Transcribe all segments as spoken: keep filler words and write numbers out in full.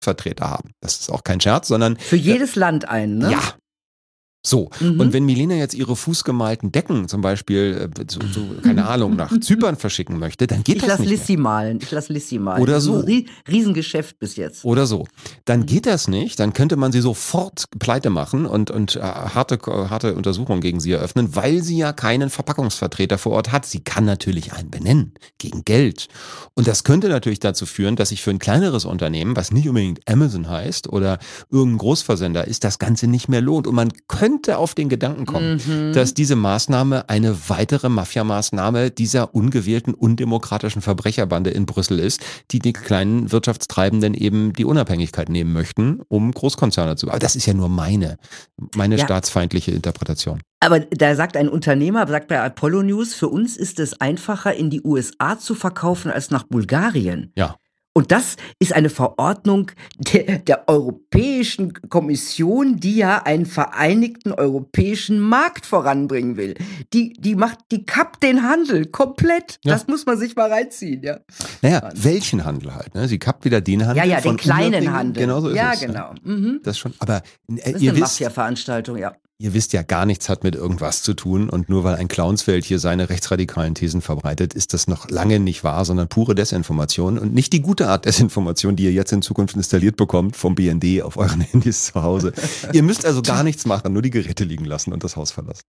Vertreter haben. Das ist auch kein Scherz, sondern... Für jedes äh, Land einen, ne? Ja. So, mhm. Und wenn Milena jetzt ihre fußgemalten Decken zum Beispiel, so, so keine Ahnung, nach Zypern verschicken möchte, dann geht ich das nicht Ich lasse Lissi mehr. malen, ich lasse Lissi malen. Oder so. Ein Riesengeschäft bis jetzt. Oder so. Dann geht das nicht, dann könnte man sie sofort pleite machen und, und äh, harte, harte Untersuchungen gegen sie eröffnen, weil sie ja keinen Verpackungsvertreter vor Ort hat. Sie kann natürlich einen benennen, gegen Geld. Und das könnte natürlich dazu führen, dass sich für ein kleineres Unternehmen, was nicht unbedingt Amazon heißt oder irgendein Großversender ist, das Ganze nicht mehr lohnt. Und man könnte könnte auf den Gedanken kommen, mhm. dass diese Maßnahme eine weitere Mafia-Maßnahme dieser ungewählten, undemokratischen Verbrecherbande in Brüssel ist, die die kleinen Wirtschaftstreibenden eben die Unabhängigkeit nehmen möchten, um Großkonzerne zu... Aber das ist ja nur meine, meine ja. staatsfeindliche Interpretation. Aber da sagt ein Unternehmer, sagt bei Apollo News, für uns ist es einfacher, in die U S A zu verkaufen als nach Bulgarien. Ja. Und das ist eine Verordnung der, der Europäischen Kommission, die ja einen vereinigten europäischen Markt voranbringen will. Die, die macht, die kappt den Handel komplett. Ja. Das muss man sich mal reinziehen, ja. Naja, welchen Handel halt, ne? Sie kappt wieder den Handel. Ja, ja, von den kleinen Handel. Genau so ist ja, es. Genau. Mhm. Das schon, aber äh, das ist ihr eine wisst, Mafia-Veranstaltung, ja. Ihr wisst ja, gar nichts hat mit irgendwas zu tun und nur weil ein Clownsfeld hier seine rechtsradikalen Thesen verbreitet, ist das noch lange nicht wahr, sondern pure Desinformation und nicht die gute Art Desinformation, die ihr jetzt in Zukunft installiert bekommt vom B N D auf euren Handys zu Hause. Ihr müsst also gar nichts machen, nur die Geräte liegen lassen und das Haus verlassen.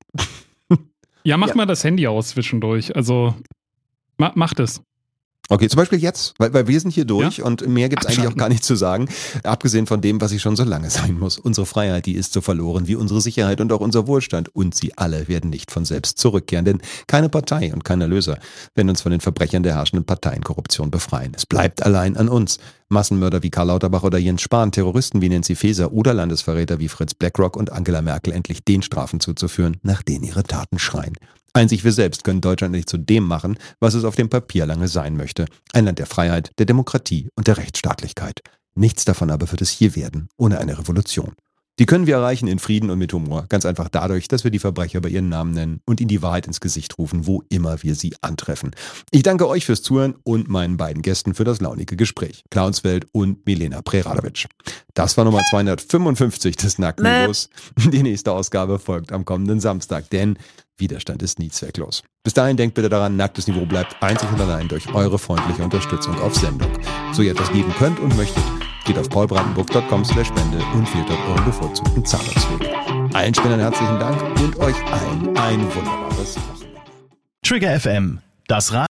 Ja, mach Ja. mal das Handy aus zwischendurch, also ma- macht es. Okay, zum Beispiel jetzt, weil, weil wir sind hier durch Ja? und mehr gibt es eigentlich auch Abschalten. gar nicht zu sagen, abgesehen von dem, was ich schon so lange sein muss. Unsere Freiheit, die ist so verloren wie unsere Sicherheit und auch unser Wohlstand und sie alle werden nicht von selbst zurückkehren, denn keine Partei und kein Erlöser werden uns von den Verbrechern der herrschenden Parteienkorruption befreien. Es bleibt allein an uns. Massenmörder wie Karl Lauterbach oder Jens Spahn, Terroristen wie Nancy Faeser oder Landesverräter wie Fritz Blackrock und Angela Merkel endlich den Strafen zuzuführen, nach denen ihre Taten schreien. Einzig wir selbst können Deutschland nicht zu dem machen, was es auf dem Papier lange sein möchte. Ein Land der Freiheit, der Demokratie und der Rechtsstaatlichkeit. Nichts davon aber wird es je werden, ohne eine Revolution. Die können wir erreichen in Frieden und mit Humor. Ganz einfach dadurch, dass wir die Verbrecher bei ihren Namen nennen und ihnen die Wahrheit ins Gesicht rufen, wo immer wir sie antreffen. Ich danke euch fürs Zuhören und meinen beiden Gästen für das launige Gespräch. Clownsfeld und Milena Preradovic. Das war Nummer zweihundertfünfundfünfzig des Nacktniveaus. Die nächste Ausgabe folgt am kommenden Samstag, denn Widerstand ist nie zwecklos. Bis dahin denkt bitte daran, nacktes Niveau bleibt einzig und allein durch eure freundliche Unterstützung auf Sendung. So ihr etwas geben könnt und möchtet, geht auf paulbrandenburg punkt com slash spende und wählt dort euren bevorzugten Zahlungsweg. Allen Spendern herzlichen Dank und euch allen ein wunderbares Wochenende. Trigger F M, das Radio.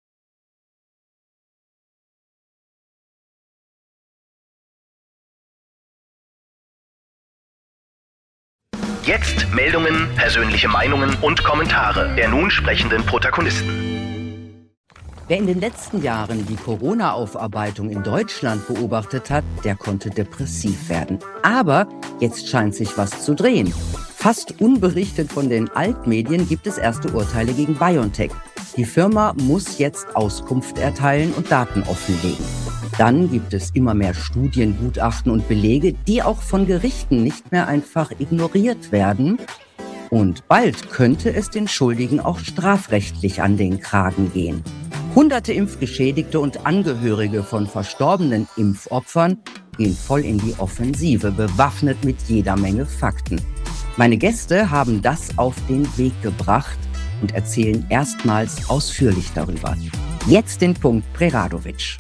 Jetzt Meldungen, persönliche Meinungen und Kommentare der nun sprechenden Protagonisten. Wer in den letzten Jahren die Corona-Aufarbeitung in Deutschland beobachtet hat, der konnte depressiv werden. Aber jetzt scheint sich was zu drehen. Fast unberichtet von den Altmedien gibt es erste Urteile gegen BioNTech. Die Firma muss jetzt Auskunft erteilen und Daten offenlegen. Dann gibt es immer mehr Studien, Gutachten und Belege, die auch von Gerichten nicht mehr einfach ignoriert werden. Und bald könnte es den Schuldigen auch strafrechtlich an den Kragen gehen. Hunderte Impfgeschädigte und Angehörige von verstorbenen Impfopfern gehen voll in die Offensive, bewaffnet mit jeder Menge Fakten. Meine Gäste haben das auf den Weg gebracht und erzählen erstmals ausführlich darüber. Jetzt den Punkt Preradovic.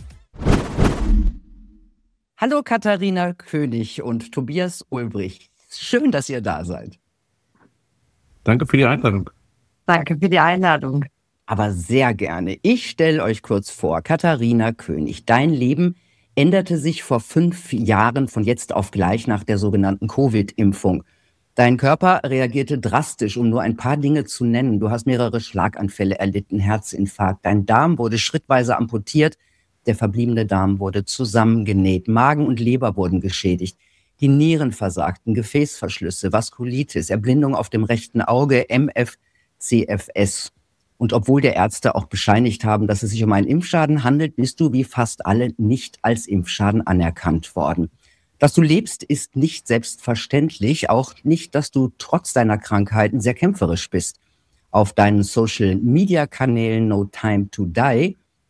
Hallo Katharina König und Tobias Ulbrich. Schön, dass ihr da seid. Danke für die Einladung. Danke für die Einladung. Aber sehr gerne. Ich stelle euch kurz vor, Katharina König. Dein Leben änderte sich vor fünf Jahren von jetzt auf gleich nach der sogenannten Covid-Impfung. Dein Körper reagierte drastisch, um nur ein paar Dinge zu nennen. Du hast mehrere Schlaganfälle erlitten, Herzinfarkt. Dein Darm wurde schrittweise amputiert. Der verbliebene Darm wurde zusammengenäht. Magen und Leber wurden geschädigt. Die Nieren versagten, Gefäßverschlüsse, Vaskulitis, Erblindung auf dem rechten Auge, M F C F S. Und obwohl der Ärzte auch bescheinigt haben, dass es sich um einen Impfschaden handelt, bist du wie fast alle nicht als Impfschaden anerkannt worden. Dass du lebst, ist nicht selbstverständlich. Auch nicht, dass du trotz deiner Krankheiten sehr kämpferisch bist. Auf deinen Social-Media-Kanälen No Time to Die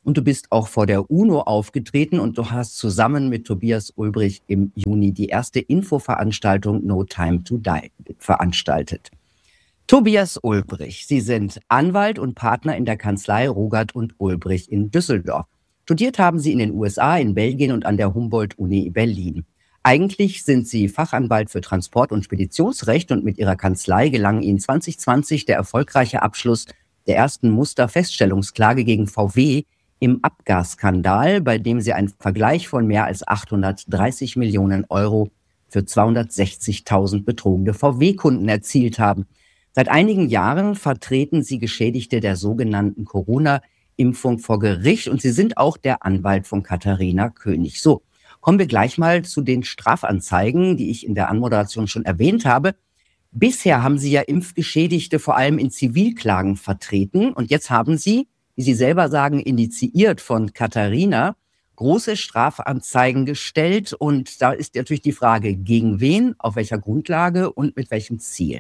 und du bist auch vor der UNO aufgetreten und du hast zusammen mit Tobias Ulbrich im Juni die erste Infoveranstaltung No Time to Die veranstaltet. Tobias Ulbrich, Sie sind Anwalt und Partner in der Kanzlei Rogert und Ulbrich in Düsseldorf. Studiert haben Sie in den U S A, in Belgien und an der Humboldt-Uni Berlin. Eigentlich sind Sie Fachanwalt für Transport- und Speditionsrecht und mit Ihrer Kanzlei gelang Ihnen zwanzig zwanzig der erfolgreiche Abschluss der ersten Musterfeststellungsklage gegen V W im Abgasskandal, bei dem Sie einen Vergleich von mehr als achthundertdreißig Millionen Euro für zweihundertsechzigtausend betrogene V W-Kunden erzielt haben. Seit einigen Jahren vertreten Sie Geschädigte der sogenannten Corona-Impfung vor Gericht und Sie sind auch der Anwalt von Katharina König. So, kommen wir gleich mal zu den Strafanzeigen, die ich in der Anmoderation schon erwähnt habe. Bisher haben Sie ja Impfgeschädigte vor allem in Zivilklagen vertreten und jetzt haben Sie, wie Sie selber sagen, initiiert von Katharina, große Strafanzeigen gestellt und da ist natürlich die Frage, gegen wen, auf welcher Grundlage und mit welchem Ziel?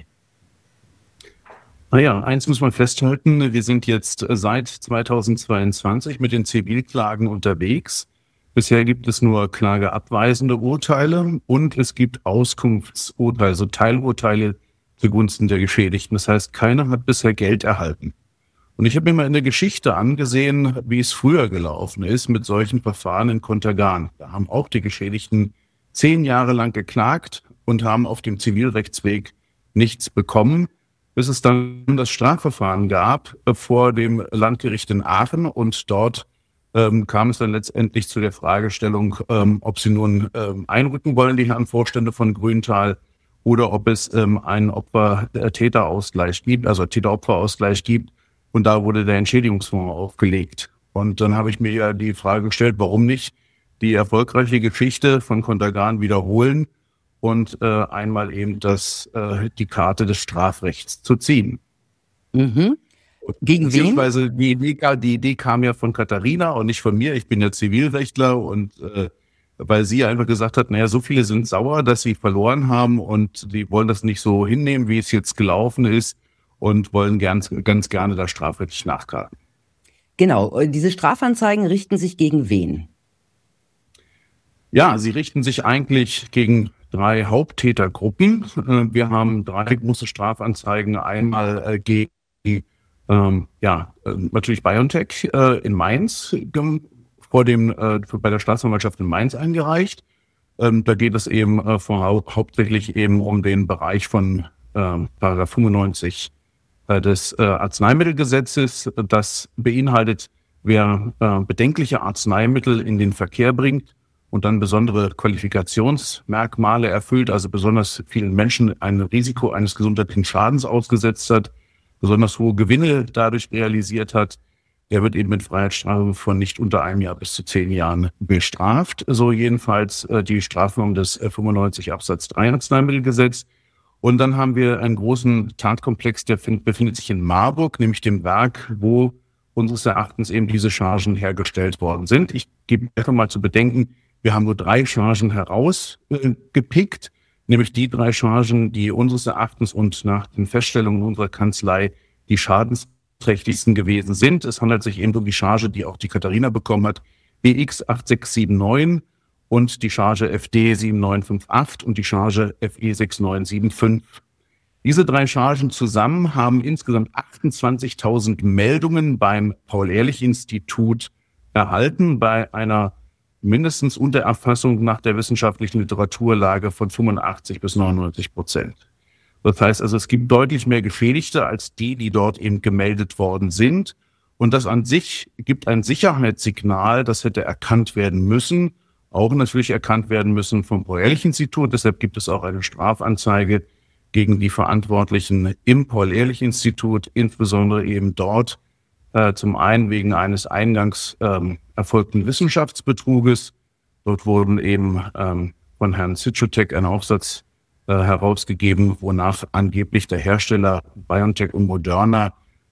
Naja, eins muss man festhalten, wir sind jetzt seit zweitausendzweiundzwanzig mit den Zivilklagen unterwegs. Bisher gibt es nur klageabweisende Urteile und es gibt Auskunftsurteile, also Teilurteile zugunsten der Geschädigten. Das heißt, keiner hat bisher Geld erhalten. Und ich habe mir mal in der Geschichte angesehen, wie es früher gelaufen ist mit solchen Verfahren in Contergan. Da haben auch die Geschädigten zehn Jahre lang geklagt und haben auf dem Zivilrechtsweg nichts bekommen, bis es dann das Strafverfahren gab vor dem Landgericht in Aachen und dort Ähm, kam es dann letztendlich zu der Fragestellung, ähm, ob sie nun ähm, einrücken wollen, die Herren Vorstände von Grüntal, oder ob es ähm, einen Opfer-Täter-Ausgleich gibt, also Täter-Opfer-Ausgleich gibt. Und da wurde der Entschädigungsfonds aufgelegt. Und dann habe ich mir ja die Frage gestellt, warum nicht die erfolgreiche Geschichte von Contergan wiederholen und äh, einmal eben das, äh, die Karte des Strafrechts zu ziehen. Mhm. Gegen wen? Beziehungsweise die Idee, die Idee kam ja von Katharina und nicht von mir. Ich bin ja Zivilrechtler und äh, weil sie einfach gesagt hat, naja, so viele sind sauer, dass sie verloren haben und die wollen das nicht so hinnehmen, wie es jetzt gelaufen ist und wollen ganz, ganz gerne da strafrechtlich nachgreifen. Genau, diese Strafanzeigen richten sich gegen wen? Ja, sie richten sich eigentlich gegen drei Haupttätergruppen. Wir haben drei große Strafanzeigen. Einmal gegen die Ähm, ja, äh, natürlich BioNTech äh, in Mainz ähm, vor dem äh, bei der Staatsanwaltschaft in Mainz eingereicht. Ähm, da geht es eben äh, vor, hau hauptsächlich eben um den Bereich von äh, Paragraph fünfundneunzig äh, des äh, Arzneimittelgesetzes. Das beinhaltet, wer äh, bedenkliche Arzneimittel in den Verkehr bringt und dann besondere Qualifikationsmerkmale erfüllt, also besonders vielen Menschen ein Risiko eines gesundheitlichen Schadens ausgesetzt hat, besonders hohe Gewinne dadurch realisiert hat, der wird eben mit Freiheitsstrafe von nicht unter einem Jahr bis zu zehn Jahren bestraft. So jedenfalls äh, die Strafnorm des äh, fünfundneunzig Absatz drei Arzneimittelgesetz. Und dann haben wir einen großen Tatkomplex, der find, befindet sich in Marburg, nämlich dem Werk, wo unseres Erachtens eben diese Chargen hergestellt worden sind. Ich gebe einfach mal zu bedenken, wir haben nur drei Chargen herausgepickt. Äh, Nämlich die drei Chargen, die unseres Erachtens und nach den Feststellungen unserer Kanzlei die schadensträchtigsten gewesen sind. Es handelt sich eben um die Charge, die auch die Katharina bekommen hat, B X acht sechs sieben neun und die Charge F D sieben neun fünf acht und die Charge F E sechs neun sieben fünf. Diese drei Chargen zusammen haben insgesamt achtundzwanzigtausend Meldungen beim Paul-Ehrlich-Institut erhalten, bei einer mindestens unter Erfassung nach der wissenschaftlichen Literaturlage von fünfundachtzig bis neunundneunzig Prozent. Das heißt also, es gibt deutlich mehr Geschädigte als die, die dort eben gemeldet worden sind. Und das an sich gibt ein Sicherheitssignal, das hätte erkannt werden müssen, auch natürlich erkannt werden müssen vom Paul-Ehrlich-Institut. Deshalb gibt es auch eine Strafanzeige gegen die Verantwortlichen im Paul-Ehrlich-Institut, insbesondere eben dort, Äh, zum einen wegen eines eingangs ähm, erfolgten Wissenschaftsbetruges. Dort wurden eben ähm, von Herrn Zitschutek ein Aufsatz äh, herausgegeben, wonach angeblich der Hersteller BioNTech und Moderna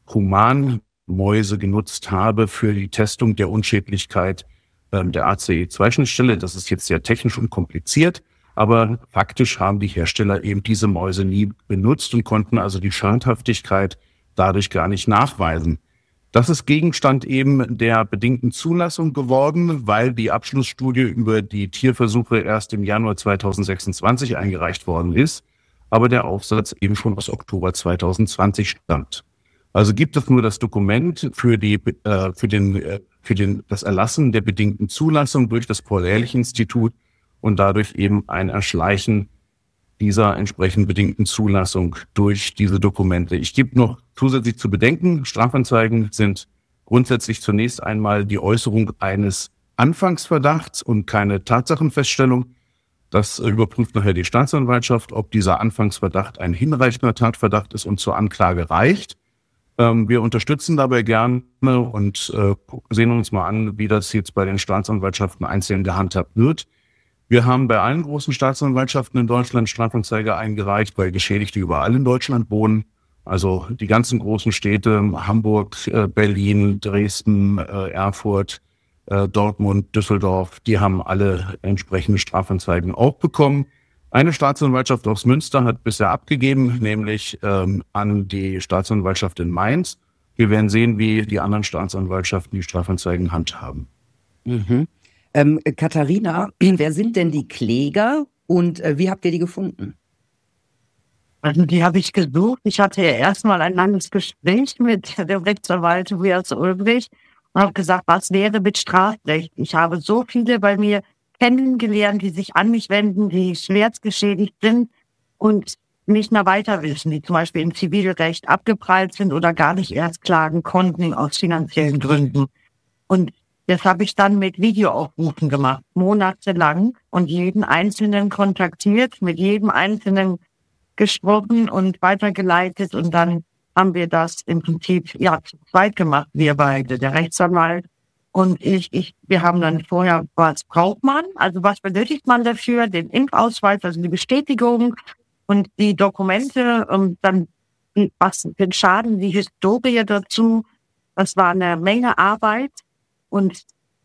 Humanmäuse genutzt habe für die Testung der Unschädlichkeit ähm, der A C E zwei Schnittstelle. Das ist jetzt sehr technisch und kompliziert, aber faktisch haben die Hersteller eben diese Mäuse nie benutzt und konnten also die Schadhaftigkeit dadurch gar nicht nachweisen. Das ist Gegenstand eben der bedingten Zulassung geworden, weil die Abschlussstudie über die Tierversuche erst im Januar zweitausendsechsundzwanzig eingereicht worden ist, aber der Aufsatz eben schon aus Oktober zweitausendzwanzig stammt. Also gibt es nur das Dokument für die äh, für den äh, für den das Erlassen der bedingten Zulassung durch das Paul-Ehrlich-Institut und dadurch eben ein Erschleichen dieser entsprechend bedingten Zulassung durch diese Dokumente. Ich gebe noch zusätzlich zu bedenken, Strafanzeigen sind grundsätzlich zunächst einmal die Äußerung eines Anfangsverdachts und keine Tatsachenfeststellung. Das überprüft nachher die Staatsanwaltschaft, ob dieser Anfangsverdacht ein hinreichender Tatverdacht ist und zur Anklage reicht. Ähm, wir unterstützen dabei gerne und äh, sehen uns mal an, wie das jetzt bei den Staatsanwaltschaften einzeln gehandhabt wird. Wir haben bei allen großen Staatsanwaltschaften in Deutschland Strafanzeige eingereicht, weil Geschädigte überall in Deutschland wohnen. Also die ganzen großen Städte, Hamburg, äh, Berlin, Dresden, äh, Erfurt, äh, Dortmund, Düsseldorf, die haben alle entsprechende Strafanzeigen auch bekommen. Eine Staatsanwaltschaft aus Münster hat bisher abgegeben, nämlich ähm, an die Staatsanwaltschaft in Mainz. Wir werden sehen, wie die anderen Staatsanwaltschaften die Strafanzeigen handhaben. Mhm. Ähm, Katharina, wer sind denn die Kläger und äh, wie habt ihr die gefunden? Also die habe ich gesucht. Ich hatte ja erstmal ein langes Gespräch mit dem Rechtsanwalt Tobias Ulbrich und habe gesagt, was wäre mit Strafrecht? Ich habe so viele bei mir kennengelernt, die sich an mich wenden, die schwerstgeschädigt sind und nicht mehr weiter wissen, die zum Beispiel im Zivilrecht abgeprallt sind oder gar nicht erst klagen konnten aus finanziellen Gründen. Und das habe ich dann mit Videoaufrufen gemacht, monatelang und jeden Einzelnen kontaktiert, mit jedem Einzelnen gesprochen und weitergeleitet und dann haben wir das im Prinzip ja zu zweit gemacht, wir beide, der Rechtsanwalt und ich. Ich wir haben dann vorher, was braucht man, also was benötigt man dafür, den Impfausweis, also die Bestätigung und die Dokumente und dann was den Schaden, die Historie dazu. Das war eine Menge Arbeit. Und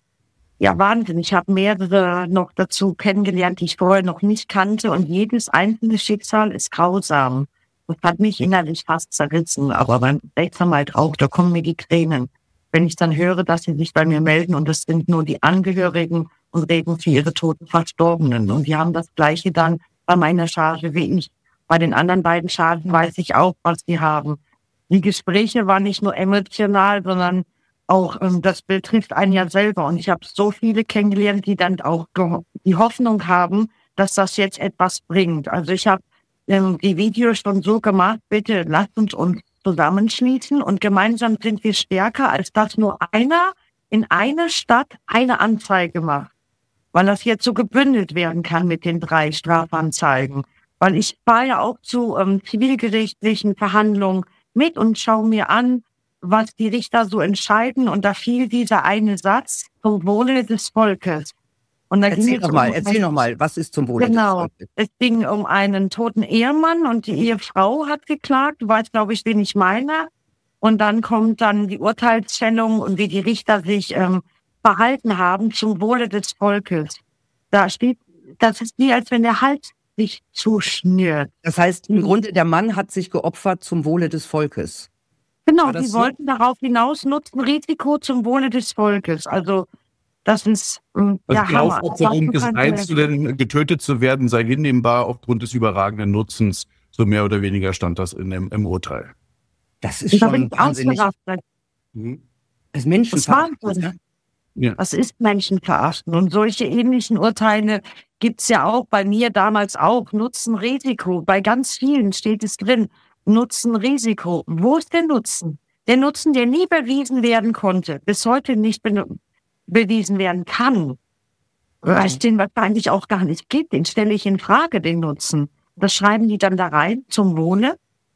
ja, Wahnsinn, ich habe mehrere noch dazu kennengelernt, die ich vorher noch nicht kannte. Und jedes einzelne Schicksal ist grausam. Das hat mich innerlich fast zerrissen. Aber beim Rechtsanwalt auch, da kommen mir die Tränen. Wenn ich dann höre, dass sie sich bei mir melden und das sind nur die Angehörigen und reden für ihre toten Verstorbenen. Und die haben das Gleiche dann bei meiner Charge wie ich. Bei den anderen beiden Chargen weiß ich auch, was sie haben. Die Gespräche waren nicht nur emotional, sondern auch, ähm, das betrifft einen ja selber. Und ich habe so viele kennengelernt, die dann auch ge- die Hoffnung haben, dass das jetzt etwas bringt. Also ich habe ähm, die Videos schon so gemacht, bitte lasst uns uns zusammenschließen und gemeinsam sind wir stärker, als dass nur einer in einer Stadt eine Anzeige macht. Weil das jetzt so gebündelt werden kann mit den drei Strafanzeigen. Weil ich fahre ja auch zu ähm, zivilgerichtlichen Verhandlungen mit und schaue mir an, was die Richter so entscheiden. Und da fiel dieser eine Satz zum Wohle des Volkes. Und da Erzähl ging es noch mal, um, erzähl noch mal, was ist zum Wohle genau, des Volkes? es ging um einen toten Ehemann und die Ehefrau hat geklagt. Du weißt, glaube ich, wen ich meine. Und dann kommt dann die Urteilsfällung und wie die Richter sich ähm, verhalten haben zum Wohle des Volkes. Da steht, das ist wie, als wenn der Hals sich zuschnürt. Das heißt, im Grunde, der Mann hat sich geopfert zum Wohle des Volkes. Genau, War das die so? wollten darauf hinaus nutzen, Risiko zum Wohle des Volkes. Also das ist ähm, Also ja die Hammer. Aufopferung des Das kann- Einzelnen, getötet zu werden, sei hinnehmbar aufgrund des überragenden Nutzens. So mehr oder weniger stand das in dem, im Urteil. Das ist Da bin schon ich wahnsinnig. ausgerastet. Mhm. Das Das Menschenverachtend. Wahnsinn. Ne? Ja. Das ist Menschenverachten. Und solche ähnlichen Urteile gibt's ja auch bei mir damals auch. Nutzen, Risiko. Bei ganz vielen steht es drin. Nutzen, Risiko. Wo ist der Nutzen? Der Nutzen, der nie bewiesen werden konnte, bis heute nicht be- bewiesen werden kann, weil es den wahrscheinlich auch gar nicht gibt. Den stelle ich in Frage, den Nutzen. Das schreiben die dann da rein zum Wohle.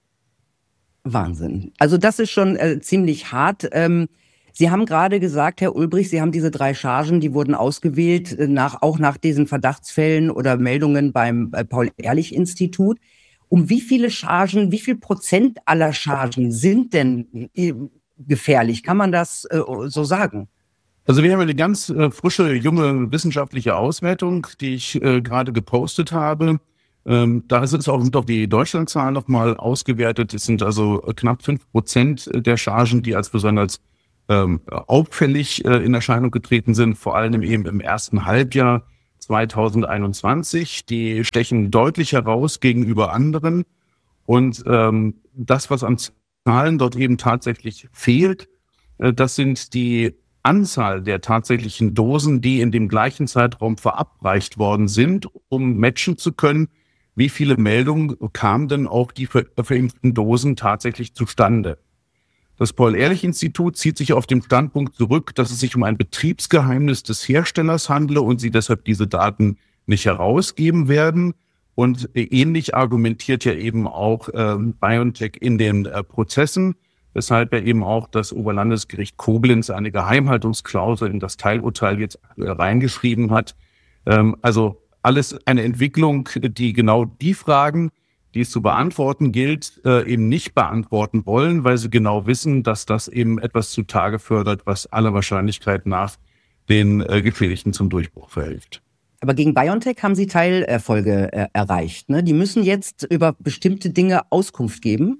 Wahnsinn. Also das ist schon äh, ziemlich hart. Ähm, Sie haben gerade gesagt, Herr Ulbrich, Sie haben diese drei Chargen, die wurden ausgewählt, äh, nach, auch nach diesen Verdachtsfällen oder Meldungen beim äh, Paul-Ehrlich-Institut. Um wie viele Chargen, wie viel Prozent aller Chargen sind denn äh, gefährlich? Kann man das äh, so sagen? Also wir haben eine ganz äh, frische, junge wissenschaftliche Auswertung, die ich äh, gerade gepostet habe. Ähm, da ist es auch, sind auch die Deutschlandzahl nochmal ausgewertet. Es sind also knapp fünf Prozent der Chargen, die als besonders ähm, auffällig äh, in Erscheinung getreten sind, vor allem eben im ersten Halbjahr zweitausendeinundzwanzig. Die stechen deutlich heraus gegenüber anderen. Und ähm, das, was an Zahlen dort eben tatsächlich fehlt, äh, das sind die Anzahl der tatsächlichen Dosen, die in dem gleichen Zeitraum verabreicht worden sind, um matchen zu können, wie viele Meldungen kamen denn auch die ver- verimpften Dosen tatsächlich zustande. Das Paul-Ehrlich-Institut zieht sich auf den Standpunkt zurück, dass es sich um ein Betriebsgeheimnis des Herstellers handle und sie deshalb diese Daten nicht herausgeben werden. Und ähnlich argumentiert ja eben auch äh, BioNTech in den äh, Prozessen, weshalb ja eben auch das Oberlandesgericht Koblenz eine Geheimhaltungsklausel in das Teilurteil jetzt äh, reingeschrieben hat. Ähm, also alles eine Entwicklung, die genau die Fragen, die es zu beantworten gilt, äh, eben nicht beantworten wollen, weil sie genau wissen, dass das eben etwas zutage fördert, was aller Wahrscheinlichkeit nach den äh, Geschädigten zum Durchbruch verhilft. Aber gegen BioNTech haben Sie Teilerfolge äh, erreicht, ne? Die müssen jetzt über bestimmte Dinge Auskunft geben?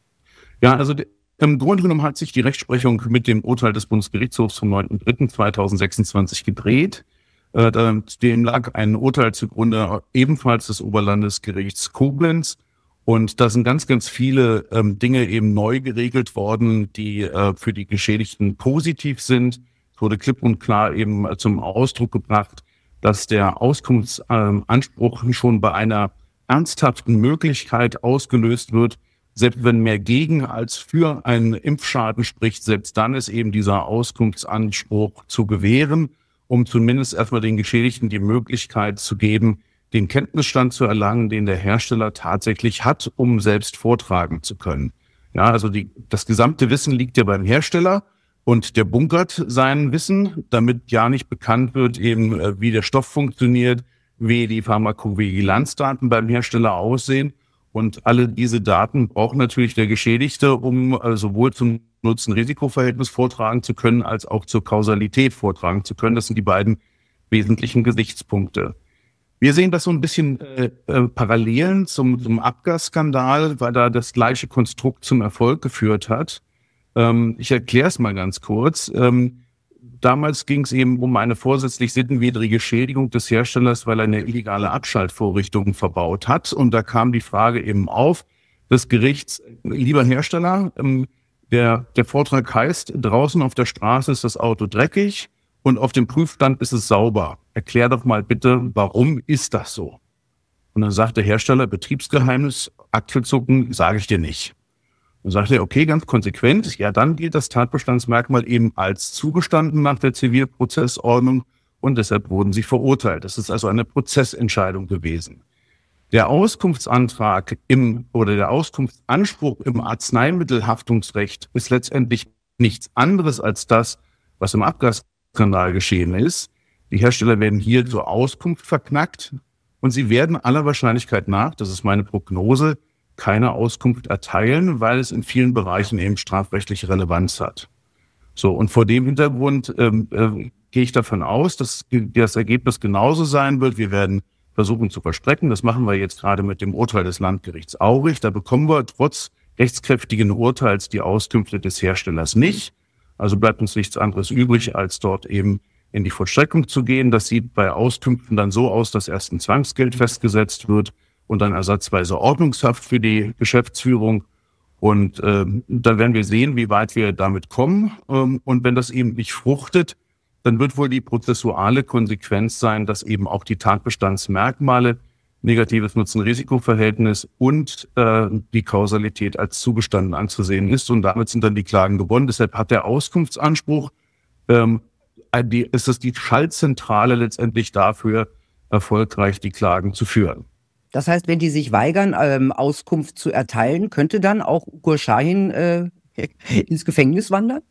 Ja, also de- im Grunde genommen hat sich die Rechtsprechung mit dem Urteil des Bundesgerichtshofs vom neunten dritten zweitausendsechsundzwanzig gedreht. Äh, dem lag ein Urteil zugrunde, ebenfalls des Oberlandesgerichts Koblenz. Und da sind ganz, ganz viele ähm, Dinge eben neu geregelt worden, die äh, für die Geschädigten positiv sind. Es wurde klipp und klar eben äh, zum Ausdruck gebracht, dass der Auskunftsanspruch äh, schon bei einer ernsthaften Möglichkeit ausgelöst wird. Selbst wenn mehr gegen als für einen Impfschaden spricht, selbst dann ist eben dieser Auskunftsanspruch zu gewähren, um zumindest erstmal den Geschädigten die Möglichkeit zu geben, den Kenntnisstand zu erlangen, den der Hersteller tatsächlich hat, um selbst vortragen zu können. Ja, also die, das gesamte Wissen liegt ja beim Hersteller und der bunkert sein Wissen, damit ja nicht bekannt wird, eben wie der Stoff funktioniert, wie die Pharmakovigilanzdaten beim Hersteller aussehen. Und alle diese Daten braucht natürlich der Geschädigte, um äh, sowohl zum Nutzen-Risiko-Verhältnis vortragen zu können, als auch zur Kausalität vortragen zu können. Das sind die beiden wesentlichen Gesichtspunkte. Wir sehen das so ein bisschen äh, äh, Parallelen zum, zum Abgasskandal, weil da das gleiche Konstrukt zum Erfolg geführt hat. Ähm, ich erkläre es mal ganz kurz. Ähm, Damals ging es eben um eine vorsätzlich sittenwidrige Schädigung des Herstellers, weil er eine illegale Abschaltvorrichtung verbaut hat. Und da kam die Frage eben auf des Gerichts, lieber Hersteller, ähm, der, der Vortrag heißt, draußen auf der Straße ist das Auto dreckig und auf dem Prüfstand ist es sauber. Erklär doch mal bitte, warum ist das so? Und dann sagt der Hersteller, Betriebsgeheimnis, Achselzucken, sage ich dir nicht. Dann sagt er, okay, ganz konsequent, ja, dann gilt das Tatbestandsmerkmal eben als zugestanden nach der Zivilprozessordnung und deshalb wurden sie verurteilt. Das ist also eine Prozessentscheidung gewesen. Der Auskunftsantrag im oder der Auskunftsanspruch im Arzneimittelhaftungsrecht ist letztendlich nichts anderes als das, was im Abgasskandal geschehen ist. Die Hersteller werden hier zur Auskunft verknackt und sie werden aller Wahrscheinlichkeit nach, das ist meine Prognose, keine Auskunft erteilen, weil es in vielen Bereichen eben strafrechtliche Relevanz hat. So, und vor dem Hintergrund ähm, äh, gehe ich davon aus, dass das Ergebnis genauso sein wird. Wir werden versuchen zu verstrecken. Das machen wir jetzt gerade mit dem Urteil des Landgerichts Aurich. Da bekommen wir trotz rechtskräftigen Urteils die Auskünfte des Herstellers nicht. Also bleibt uns nichts anderes übrig, als dort eben in die Vollstreckung zu gehen. Das sieht bei Auskünften dann so aus, dass erst ein Zwangsgeld festgesetzt wird und dann ersatzweise Ordnungshaft für die Geschäftsführung. Und ähm, dann werden wir sehen, wie weit wir damit kommen. Ähm, und wenn das eben nicht fruchtet, dann wird wohl die prozessuale Konsequenz sein, dass eben auch die Tatbestandsmerkmale, negatives Nutzen-Risiko-Verhältnis und äh, die Kausalität als zugestanden anzusehen ist. Und damit sind dann die Klagen gewonnen. Deshalb hat der Auskunftsanspruch, ähm, die, ist es die Schaltzentrale letztendlich dafür, erfolgreich die Klagen zu führen. Das heißt, wenn die sich weigern, ähm, Auskunft zu erteilen, könnte dann auch Ugur Şahin äh, ins Gefängnis wandern?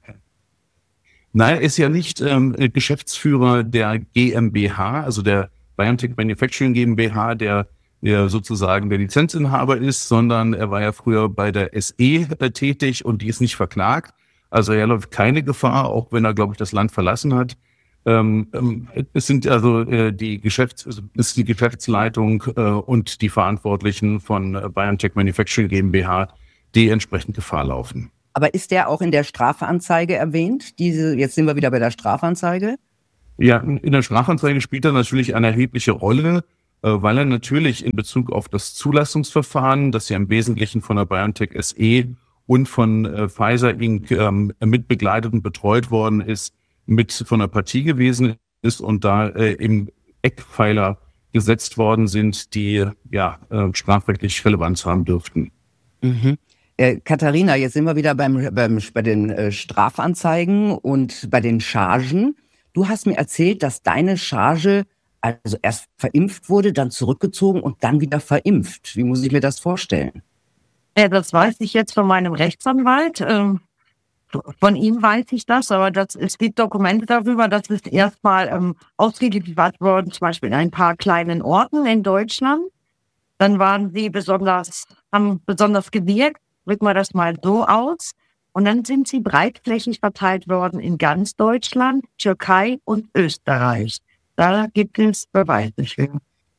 Nein, er ist ja nicht ähm, Geschäftsführer der GmbH, also der BioNTech Manufacturing GmbH, der, der sozusagen der Lizenzinhaber ist, sondern er war ja früher bei der S E äh, tätig und die ist nicht verklagt. Also er läuft keine Gefahr, auch wenn er, glaube ich, das Land verlassen hat. Ähm, ähm, es sind also äh, die Geschäfts-, also ist die Geschäftsleitung äh, und die Verantwortlichen von äh, BioNTech Manufacturing GmbH, die entsprechend Gefahr laufen. Aber ist der auch in der Strafanzeige erwähnt? Diese, jetzt sind wir wieder bei der Strafanzeige. Ja, in der Strafanzeige spielt er natürlich eine erhebliche Rolle, weil er natürlich in Bezug auf das Zulassungsverfahren, das ja im Wesentlichen von der BioNTech S E und von äh, Pfizer Incorporated ähm, mit begleitet und betreut worden ist, mit von der Partie gewesen ist und da äh, im Eckpfeiler gesetzt worden sind, die ja äh, strafrechtlich Relevanz haben dürften. Mhm. Äh, Katharina, jetzt sind wir wieder beim, beim, bei den äh, Strafanzeigen und bei den Chargen. Du hast mir erzählt, dass deine Charge also erst verimpft wurde, dann zurückgezogen und dann wieder verimpft. Wie muss ich mir das vorstellen? Ja, das weiß ich jetzt von meinem Rechtsanwalt. Ähm, von ihm weiß ich das, aber das, es gibt Dokumente darüber, dass es erstmal ähm, ausgeliefert worden, zum Beispiel in ein paar kleinen Orten in Deutschland. Dann waren sie besonders, haben besonders gewirkt, drücken wir das mal so aus. Und dann sind sie breitflächig verteilt worden in ganz Deutschland, Türkei und Österreich. Da gibt es Beweise für.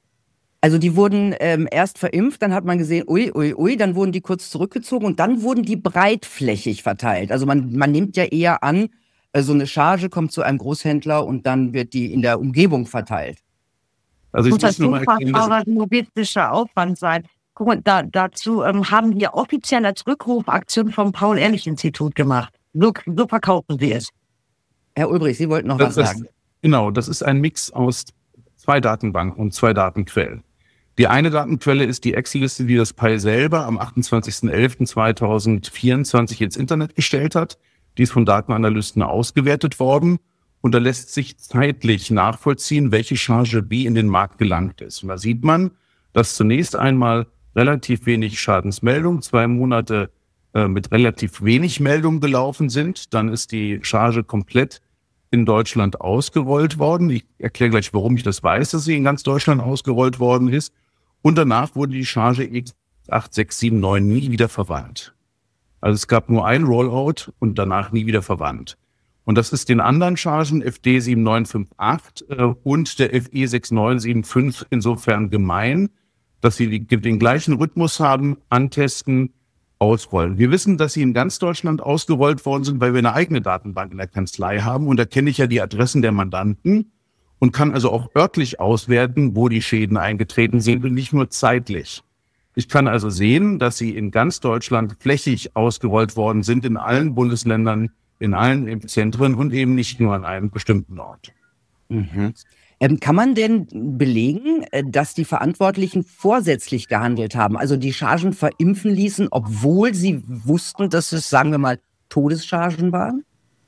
Also die wurden ähm, erst verimpft, dann hat man gesehen, ui, ui, ui, dann wurden die kurz zurückgezogen und dann wurden die breitflächig verteilt. Also man, man nimmt ja eher an, äh, so eine Charge kommt zu einem Großhändler und dann wird die in der Umgebung verteilt. Also ich muss das muss nur mal erklären, aber ein logistischer Aufwand sein. Guck mal, da, dazu ähm, haben wir offiziell als Rückrufaktion vom Paul-Ehrlich-Institut gemacht. So, so verkaufen sie es. Herr Ulbrich, Sie wollten noch das, was sagen. Das, genau, das ist ein Mix aus zwei Datenbanken und zwei Datenquellen. Die eine Datenquelle ist die Excel-Liste, die das P A I selber am achtundzwanzigsten elften zweitausendvierundzwanzig ins Internet gestellt hat. Die ist von Datenanalysten ausgewertet worden. Und da lässt sich zeitlich nachvollziehen, welche Charge wie in den Markt gelangt ist. Und da sieht man, dass zunächst einmal relativ wenig Schadensmeldungen, zwei Monate äh, mit relativ wenig Meldungen gelaufen sind. Dann ist die Charge komplett in Deutschland ausgerollt worden. Ich erkläre gleich, warum ich das weiß, dass sie in ganz Deutschland ausgerollt worden ist. Und danach wurde die Charge X acht sechs sieben neun nie wieder verwandt. Also es gab nur ein Rollout und danach nie wieder verwandt. Und das ist den anderen Chargen F D sieben neun fünf acht äh, und der F E sechs neun sieben fünf insofern gemein, dass sie die, den gleichen Rhythmus haben, antesten, ausrollen. Wir wissen, dass sie in ganz Deutschland ausgerollt worden sind, weil wir eine eigene Datenbank in der Kanzlei haben. Und da kenne ich ja die Adressen der Mandanten und kann also auch örtlich auswerten, wo die Schäden eingetreten sind und nicht nur zeitlich. Ich kann also sehen, dass sie in ganz Deutschland flächig ausgerollt worden sind, in allen Bundesländern, in allen Zentren und eben nicht nur an einem bestimmten Ort. Mhm. Ähm, kann man denn belegen, dass die Verantwortlichen vorsätzlich gehandelt haben, also die Chargen verimpfen ließen, obwohl sie wussten, dass es, sagen wir mal, Todeschargen waren?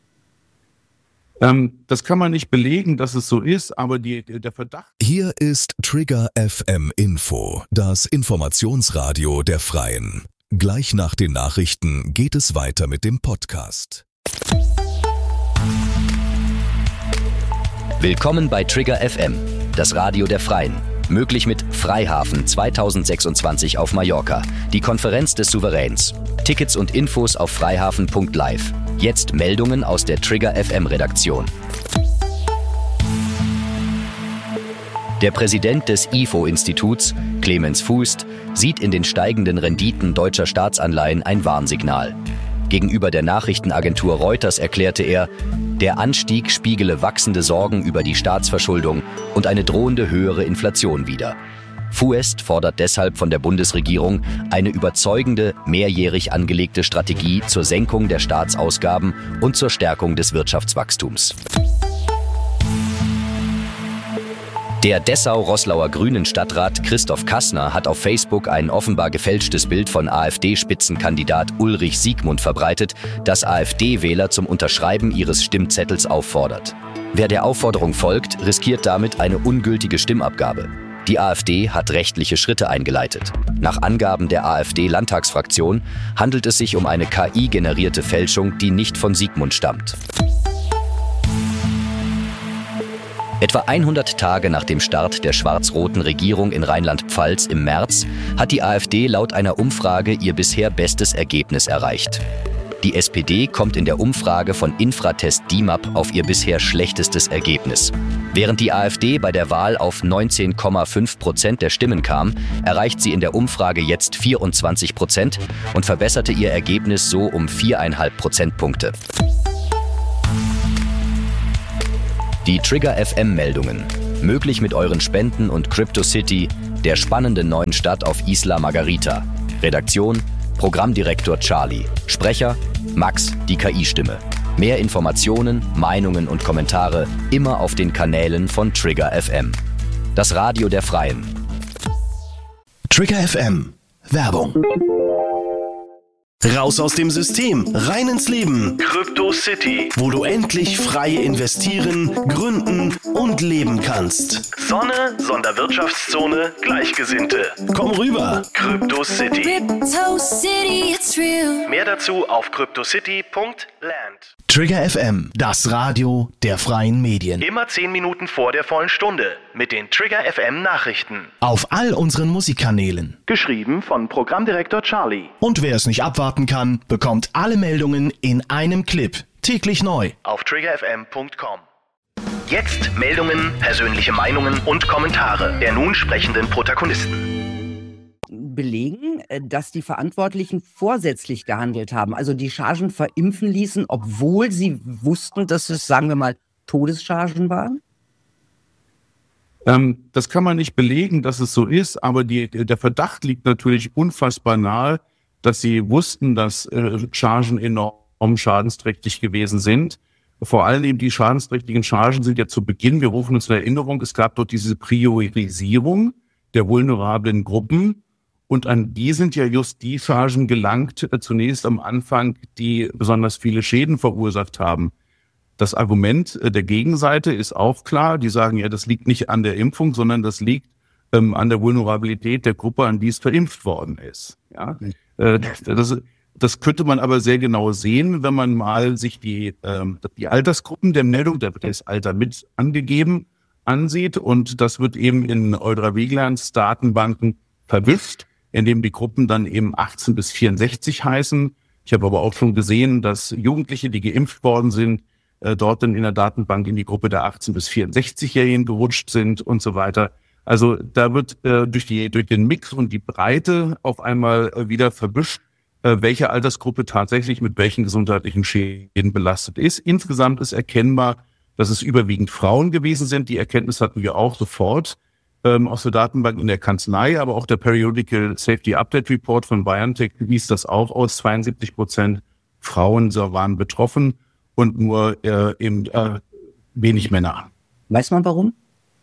Ähm, das kann man nicht belegen, dass es so ist, aber die, der Verdacht... Hier ist Trigger F M Info, das Informationsradio der Freien. Gleich nach den Nachrichten geht es weiter mit dem Podcast. Willkommen bei Trigger F M, das Radio der Freien. Möglich mit Freihafen zweitausendsechsundzwanzig auf Mallorca, die Konferenz des Souveräns. Tickets und Infos auf freihafen punkt live. Jetzt Meldungen aus der Trigger F M Redaktion. Der Präsident des I F O-Instituts, Clemens Fuest, sieht in den steigenden Renditen deutscher Staatsanleihen ein Warnsignal. Gegenüber der Nachrichtenagentur Reuters erklärte er, der Anstieg spiegele wachsende Sorgen über die Staatsverschuldung und eine drohende höhere Inflation wider. Fuest fordert deshalb von der Bundesregierung eine überzeugende, mehrjährig angelegte Strategie zur Senkung der Staatsausgaben und zur Stärkung des Wirtschaftswachstums. Der Dessau-Roßlauer Grünen-Stadtrat Christoph Kassner hat auf Facebook ein offenbar gefälschtes Bild von AfD-Spitzenkandidat Ulrich Siegmund verbreitet, das AfD-Wähler zum Unterschreiben ihres Stimmzettels auffordert. Wer der Aufforderung folgt, riskiert damit eine ungültige Stimmabgabe. Die AfD hat rechtliche Schritte eingeleitet. Nach Angaben der AfD-Landtagsfraktion handelt es sich um eine K I-generierte Fälschung, die nicht von Siegmund stammt. Etwa hundert Tage nach dem Start der schwarz-roten Regierung in Rheinland-Pfalz im März hat die AfD laut einer Umfrage ihr bisher bestes Ergebnis erreicht. Die S P D kommt in der Umfrage von Infratest D I M A P auf ihr bisher schlechtestes Ergebnis. Während die AfD bei der Wahl auf neunzehn Komma fünf Prozent der Stimmen kam, erreicht sie in der Umfrage jetzt vierundzwanzig Prozent und verbesserte ihr Ergebnis so um vier Komma fünf Prozentpunkte. Die Trigger F M-Meldungen. Möglich mit euren Spenden und CryptoCity, der spannenden neuen Stadt auf Isla Margarita. Redaktion: Programmdirektor Charlie. Sprecher: Max, die K I-Stimme. Mehr Informationen, Meinungen und Kommentare immer auf den Kanälen von Trigger F M. Das Radio der Freien. Trigger F M. Werbung. Raus aus dem System, rein ins Leben. CryptoCity, wo du endlich frei investieren, gründen und leben kannst. Sonne, Sonderwirtschaftszone, Gleichgesinnte. Komm rüber. CryptoCity. Crypto City, it's real. Mehr dazu auf cryptocity Punkt land. Trigger F M, das Radio der freien Medien. Immer zehn Minuten vor der vollen Stunde mit den Trigger F M Nachrichten. Auf all unseren Musikkanälen. Geschrieben von Programmdirektor Charlie. Und wer es nicht abwarten kann, bekommt alle Meldungen in einem Clip. Täglich neu. Auf trigger f m Punkt com. Jetzt Meldungen, persönliche Meinungen und Kommentare der nun sprechenden Protagonisten. Belegen, dass die Verantwortlichen vorsätzlich gehandelt haben, also die Chargen verimpfen ließen, obwohl sie wussten, dass es, sagen wir mal, Todeschargen waren? Ähm, das kann man nicht belegen, dass es so ist, aber die, der Verdacht liegt natürlich unfassbar nahe, dass sie wussten, dass äh, Chargen enorm schadensträchtig gewesen sind. Vor allem eben die schadensträchtigen Chargen sind ja zu Beginn, wir rufen uns in Erinnerung, es gab dort diese Priorisierung der vulnerablen Gruppen. Und an die sind ja just die Chargen gelangt, äh, zunächst am Anfang, die besonders viele Schäden verursacht haben. Das Argument äh, der Gegenseite ist auch klar. Die sagen ja, das liegt nicht an der Impfung, sondern das liegt ähm, an der Vulnerabilität der Gruppe, an die es verimpft worden ist. Ja? Äh, das, das könnte man aber sehr genau sehen, wenn man mal sich die, ähm, die Altersgruppen der Meldung, da wird das Alter mit angegeben, ansieht. Und das wird eben in Eudra-Vigilance Datenbanken verwischt, indem die Gruppen dann eben achtzehn bis vierundsechzig heißen. Ich habe aber auch schon gesehen, dass Jugendliche, die geimpft worden sind, äh, dort dann in der Datenbank in die Gruppe der achtzehn bis vierundsechzigjährigen gerutscht sind und so weiter. Also da wird äh, durch die durch den Mix und die Breite auf einmal äh, wieder verwischt, äh, welche Altersgruppe tatsächlich mit welchen gesundheitlichen Schäden belastet ist. Insgesamt ist erkennbar, dass es überwiegend Frauen gewesen sind. Die Erkenntnis hatten wir auch sofort Ähm, aus der Datenbank in der Kanzlei, aber auch der Periodical Safety Update Report von BioNTech wies das auch aus. zweiundsiebzig Prozent Frauen so waren betroffen und nur äh, eben äh, wenig Männer. Weiß man warum?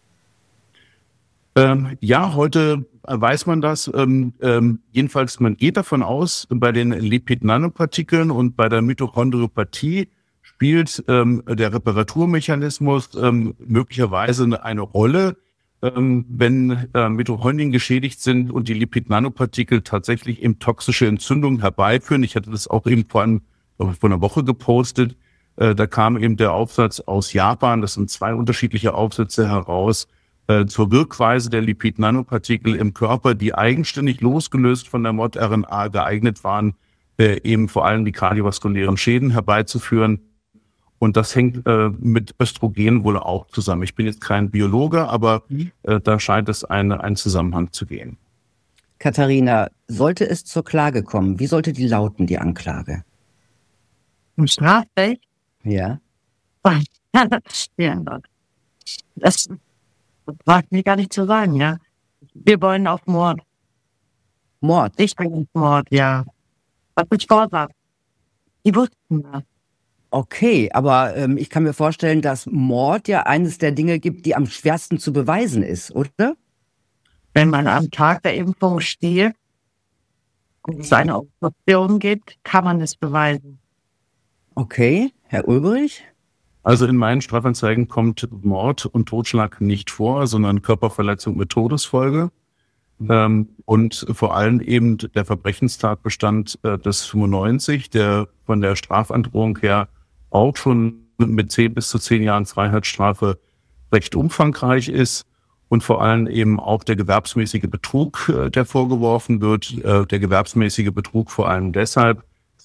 Ähm, ja, heute weiß man das. Ähm, ähm, jedenfalls, man geht davon aus, bei den Lipid-Nanopartikeln und bei der Mitochondriopathie spielt ähm, der Reparaturmechanismus ähm, möglicherweise eine Rolle. Ähm, wenn äh, Mitochondrien geschädigt sind und die Lipid-Nanopartikel tatsächlich eben toxische Entzündungen herbeiführen. Ich hatte das auch eben vor, einem, vor einer Woche gepostet. Äh, da kam eben der Aufsatz aus Japan, das sind zwei unterschiedliche Aufsätze heraus, äh, zur Wirkweise der Lipid-Nanopartikel im Körper, die eigenständig losgelöst von der Mod-R N A geeignet waren, äh, eben vor allem die kardiovaskulären Schäden herbeizuführen. Und das hängt äh, mit Östrogen wohl auch zusammen. Ich bin jetzt kein Biologe, aber äh, da scheint es eine, einen Zusammenhang zu gehen. Katharina, sollte es zur Klage kommen, wie sollte die lauten, die Anklage? Im Strafrecht? Ja. Ja, das wagt mir gar nicht zu sagen, ja. Wir wollen auf Mord. Mord? Ich bin Mord, ja. Was ich vorsag. Die wussten das. Okay, aber ähm, ich kann mir vorstellen, dass Mord ja eines der Dinge gibt, die am schwersten zu beweisen ist, oder? Wenn man am Tag der Impfung steht und es eine Obduktion gibt, kann man es beweisen. Okay, Herr Ulbrich? Also in meinen Strafanzeigen kommt Mord und Totschlag nicht vor, sondern Körperverletzung mit Todesfolge. Mhm. Ähm, und vor allem eben der Verbrechenstatbestand äh, des fünfundneunzig, der von der Strafandrohung her auch schon mit zehn bis zu zehn Jahren Freiheitsstrafe recht umfangreich ist und vor allem eben auch der gewerbsmäßige Betrug, äh, der vorgeworfen wird. Äh, der gewerbsmäßige Betrug vor allem deshalb, es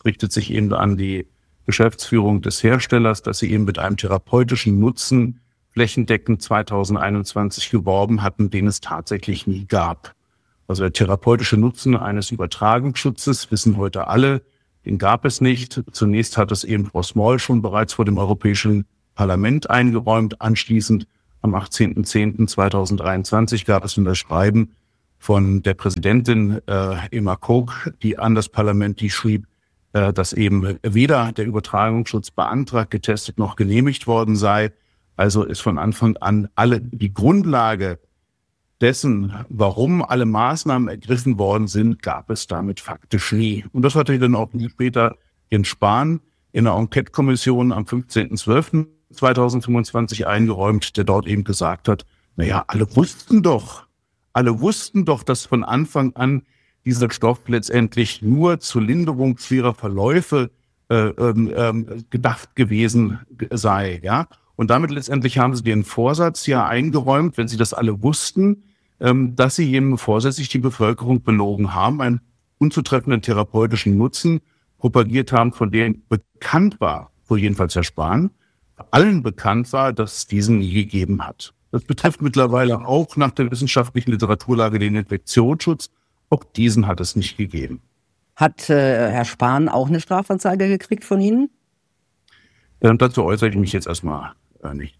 richtet sich eben an die Geschäftsführung des Herstellers, dass sie eben mit einem therapeutischen Nutzen flächendeckend zweitausendeinundzwanzig geworben hatten, den es tatsächlich nie gab. Also der therapeutische Nutzen eines Übertragungsschutzes, wissen heute alle, den gab es nicht. Zunächst hat es eben Frau Small schon bereits vor dem Europäischen Parlament eingeräumt. Anschließend am achtzehnten zehnten zweitausenddreiundzwanzig gab es ein Schreiben von der Präsidentin äh, Emma Koch, die an das Parlament, die schrieb, äh, dass eben weder der Übertragungsschutz beantragt, getestet noch genehmigt worden sei. Also ist von Anfang an alle die Grundlage dessen, warum alle Maßnahmen ergriffen worden sind, gab es damit faktisch nie. Und das hatte dann auch später Jens Spahn in der Enquete-Kommission am fünfzehnten zwölften zweitausendfünfundzwanzig eingeräumt, der dort eben gesagt hat, naja, alle wussten doch, alle wussten doch, dass von Anfang an dieser Stoff letztendlich nur zur Linderung schwerer Verläufe äh, ähm, gedacht gewesen sei. Ja? Und damit letztendlich haben sie den Vorsatz ja eingeräumt, wenn sie das alle wussten, ähm, dass sie eben vorsätzlich die Bevölkerung belogen haben, einen unzutreffenden therapeutischen Nutzen propagiert haben, von dem bekannt war, wo jedenfalls Herr Spahn, allen bekannt war, dass es diesen nie gegeben hat. Das betrifft mittlerweile auch nach der wissenschaftlichen Literaturlage den Infektionsschutz. Auch diesen hat es nicht gegeben. Hat äh, Herr Spahn auch eine Strafanzeige gekriegt von Ihnen? Ähm, dazu äußere ich mich jetzt erstmal äh, nicht.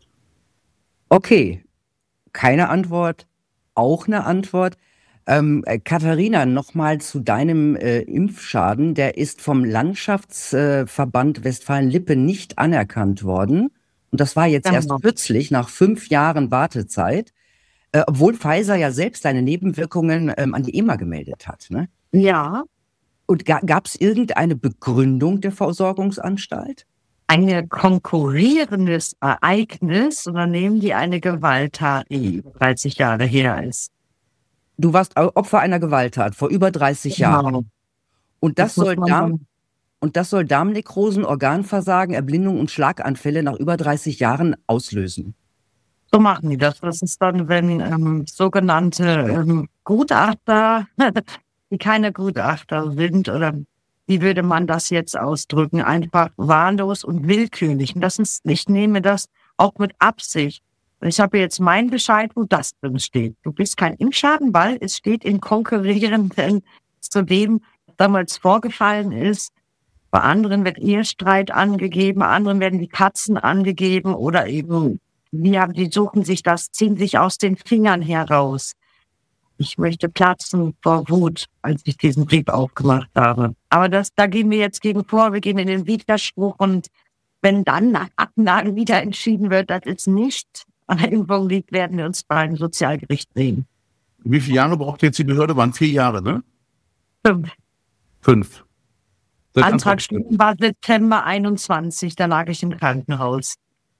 Okay, keine Antwort, auch eine Antwort. Ähm, äh, Katharina, nochmal zu deinem äh, Impfschaden. Der ist vom Landschaftsverband äh, Westfalen-Lippe nicht anerkannt worden. Und das war jetzt ja, erst kürzlich, nach fünf Jahren Wartezeit, äh, obwohl Pfizer ja selbst seine Nebenwirkungen ähm, an die E M A gemeldet hat. Ne? Ja. Und ga, gab es irgendeine Begründung der Versorgungsanstalt? Ein konkurrierendes Ereignis, und dann nehmen die eine Gewalttat, die dreißig Jahre her ist. Du warst Opfer einer Gewalttat vor über dreißig Jahren. Genau. Und das, das soll Darm, und das soll Darmnekrosen, Organversagen, Erblindung und Schlaganfälle nach über dreißig Jahren auslösen. So machen die das. Das ist dann, wenn ähm, sogenannte ähm, Gutachter, die keine Gutachter sind, oder wie würde man das jetzt ausdrücken, einfach wahllos und willkürlich. Und das ist, ich nehme das auch mit Absicht. Und ich habe jetzt meinen Bescheid, wo das drin steht. Du bist kein Impfschaden, weil es steht in konkurrierenden zu dem, was damals vorgefallen ist. Bei anderen wird Ehestreit angegeben, bei anderen werden die Katzen angegeben oder eben, die, haben, die suchen sich das, ziehen sich aus den Fingern heraus. Ich möchte platzen vor Wut, als ich diesen Brief aufgemacht habe. Aber das, da gehen wir jetzt gegen vor, wir gehen in den Widerspruch, und wenn dann nach Aktenlage wieder entschieden wird, dass es nicht an der Impfung liegt, werden wir uns beim Sozialgericht sehen. Wie viele Jahre braucht jetzt die Behörde? Waren vier Jahre, ne? Fünf. Fünf. Antragsstunden war September einundzwanzig, da lag ich im Krankenhaus.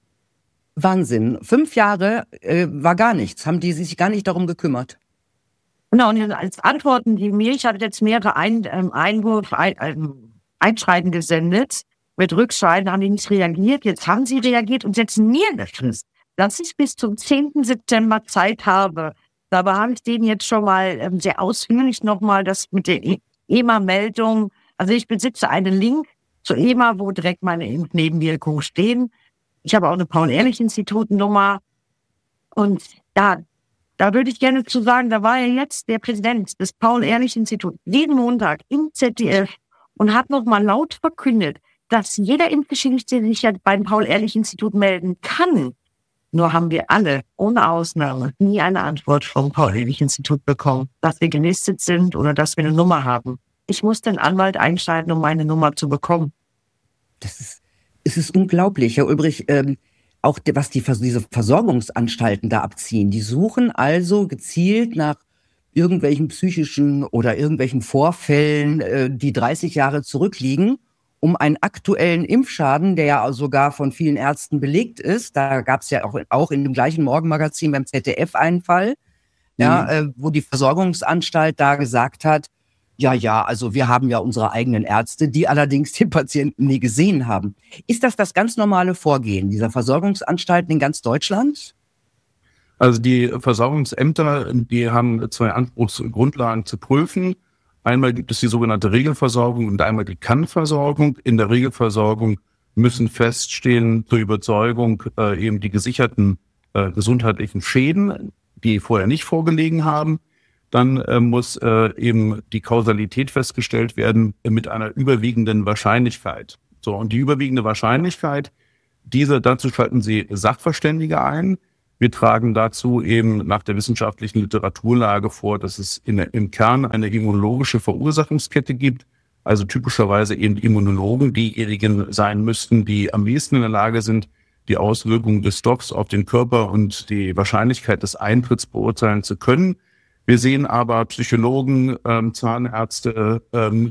Wahnsinn. Fünf Jahre äh, war gar nichts. Haben die sich gar nicht darum gekümmert? Genau, und als Antworten, die mir, ich habe jetzt mehrere Ein, ähm, Einwurf, ein, ähm, Einschreiten gesendet, mit Rückschreiten haben die nicht reagiert, jetzt haben sie reagiert und setzen mir eine Frist, dass ich bis zum zehnten September Zeit habe. Dabei habe ich denen jetzt schon mal ähm, sehr ausführlich nochmal das mit der E M A-Meldung, also ich besitze einen Link zur E M A, wo direkt meine Impfnebenwirkungen stehen. Ich habe auch eine Paul-Ehrlich-Institut-Nummer, und da Da würde ich gerne zu sagen, da war ja jetzt der Präsident des Paul-Ehrlich-Instituts jeden Montag im Z D F und hat nochmal laut verkündet, dass jeder Impfgeschädigte sich ja beim Paul-Ehrlich-Institut melden kann. Nur haben wir alle, ohne Ausnahme, nie eine Antwort vom Paul-Ehrlich-Institut bekommen, dass wir gelistet sind oder dass wir eine Nummer haben. Ich muss den Anwalt einschalten, um meine Nummer zu bekommen. Das ist, es ist unglaublich, Herr Ulbrich. Ähm Auch was die, diese Versorgungsanstalten da abziehen. Die suchen also gezielt nach irgendwelchen psychischen oder irgendwelchen Vorfällen, äh, die dreißig Jahre zurückliegen, um einen aktuellen Impfschaden, der ja sogar von vielen Ärzten belegt ist. Da gab es ja auch, auch in dem gleichen Morgenmagazin beim Z D F einen Fall, ja, mhm. äh, wo die Versorgungsanstalt da gesagt hat, ja, ja, also wir haben ja unsere eigenen Ärzte, die allerdings den Patienten nie gesehen haben. Ist das das ganz normale Vorgehen dieser Versorgungsanstalten in ganz Deutschland? Also die Versorgungsämter, die haben zwei Anspruchsgrundlagen zu prüfen. Einmal gibt es die sogenannte Regelversorgung und einmal die Kannversorgung. In der Regelversorgung müssen feststehen zur Überzeugung äh, eben die gesicherten äh, gesundheitlichen Schäden, die vorher nicht vorgelegen haben. Dann äh, muss äh, eben die Kausalität festgestellt werden äh, mit einer überwiegenden Wahrscheinlichkeit. So, und die überwiegende Wahrscheinlichkeit, diese, dazu schalten Sie Sachverständige ein. Wir tragen dazu eben nach der wissenschaftlichen Literaturlage vor, dass es in, im Kern eine immunologische Verursachungskette gibt. Also typischerweise eben Immunologen diejenigen sein müssten, die am ehesten in der Lage sind, die Auswirkungen des Stoffs auf den Körper und die Wahrscheinlichkeit des Eintritts beurteilen zu können. Wir sehen aber Psychologen, ähm, Zahnärzte, ähm,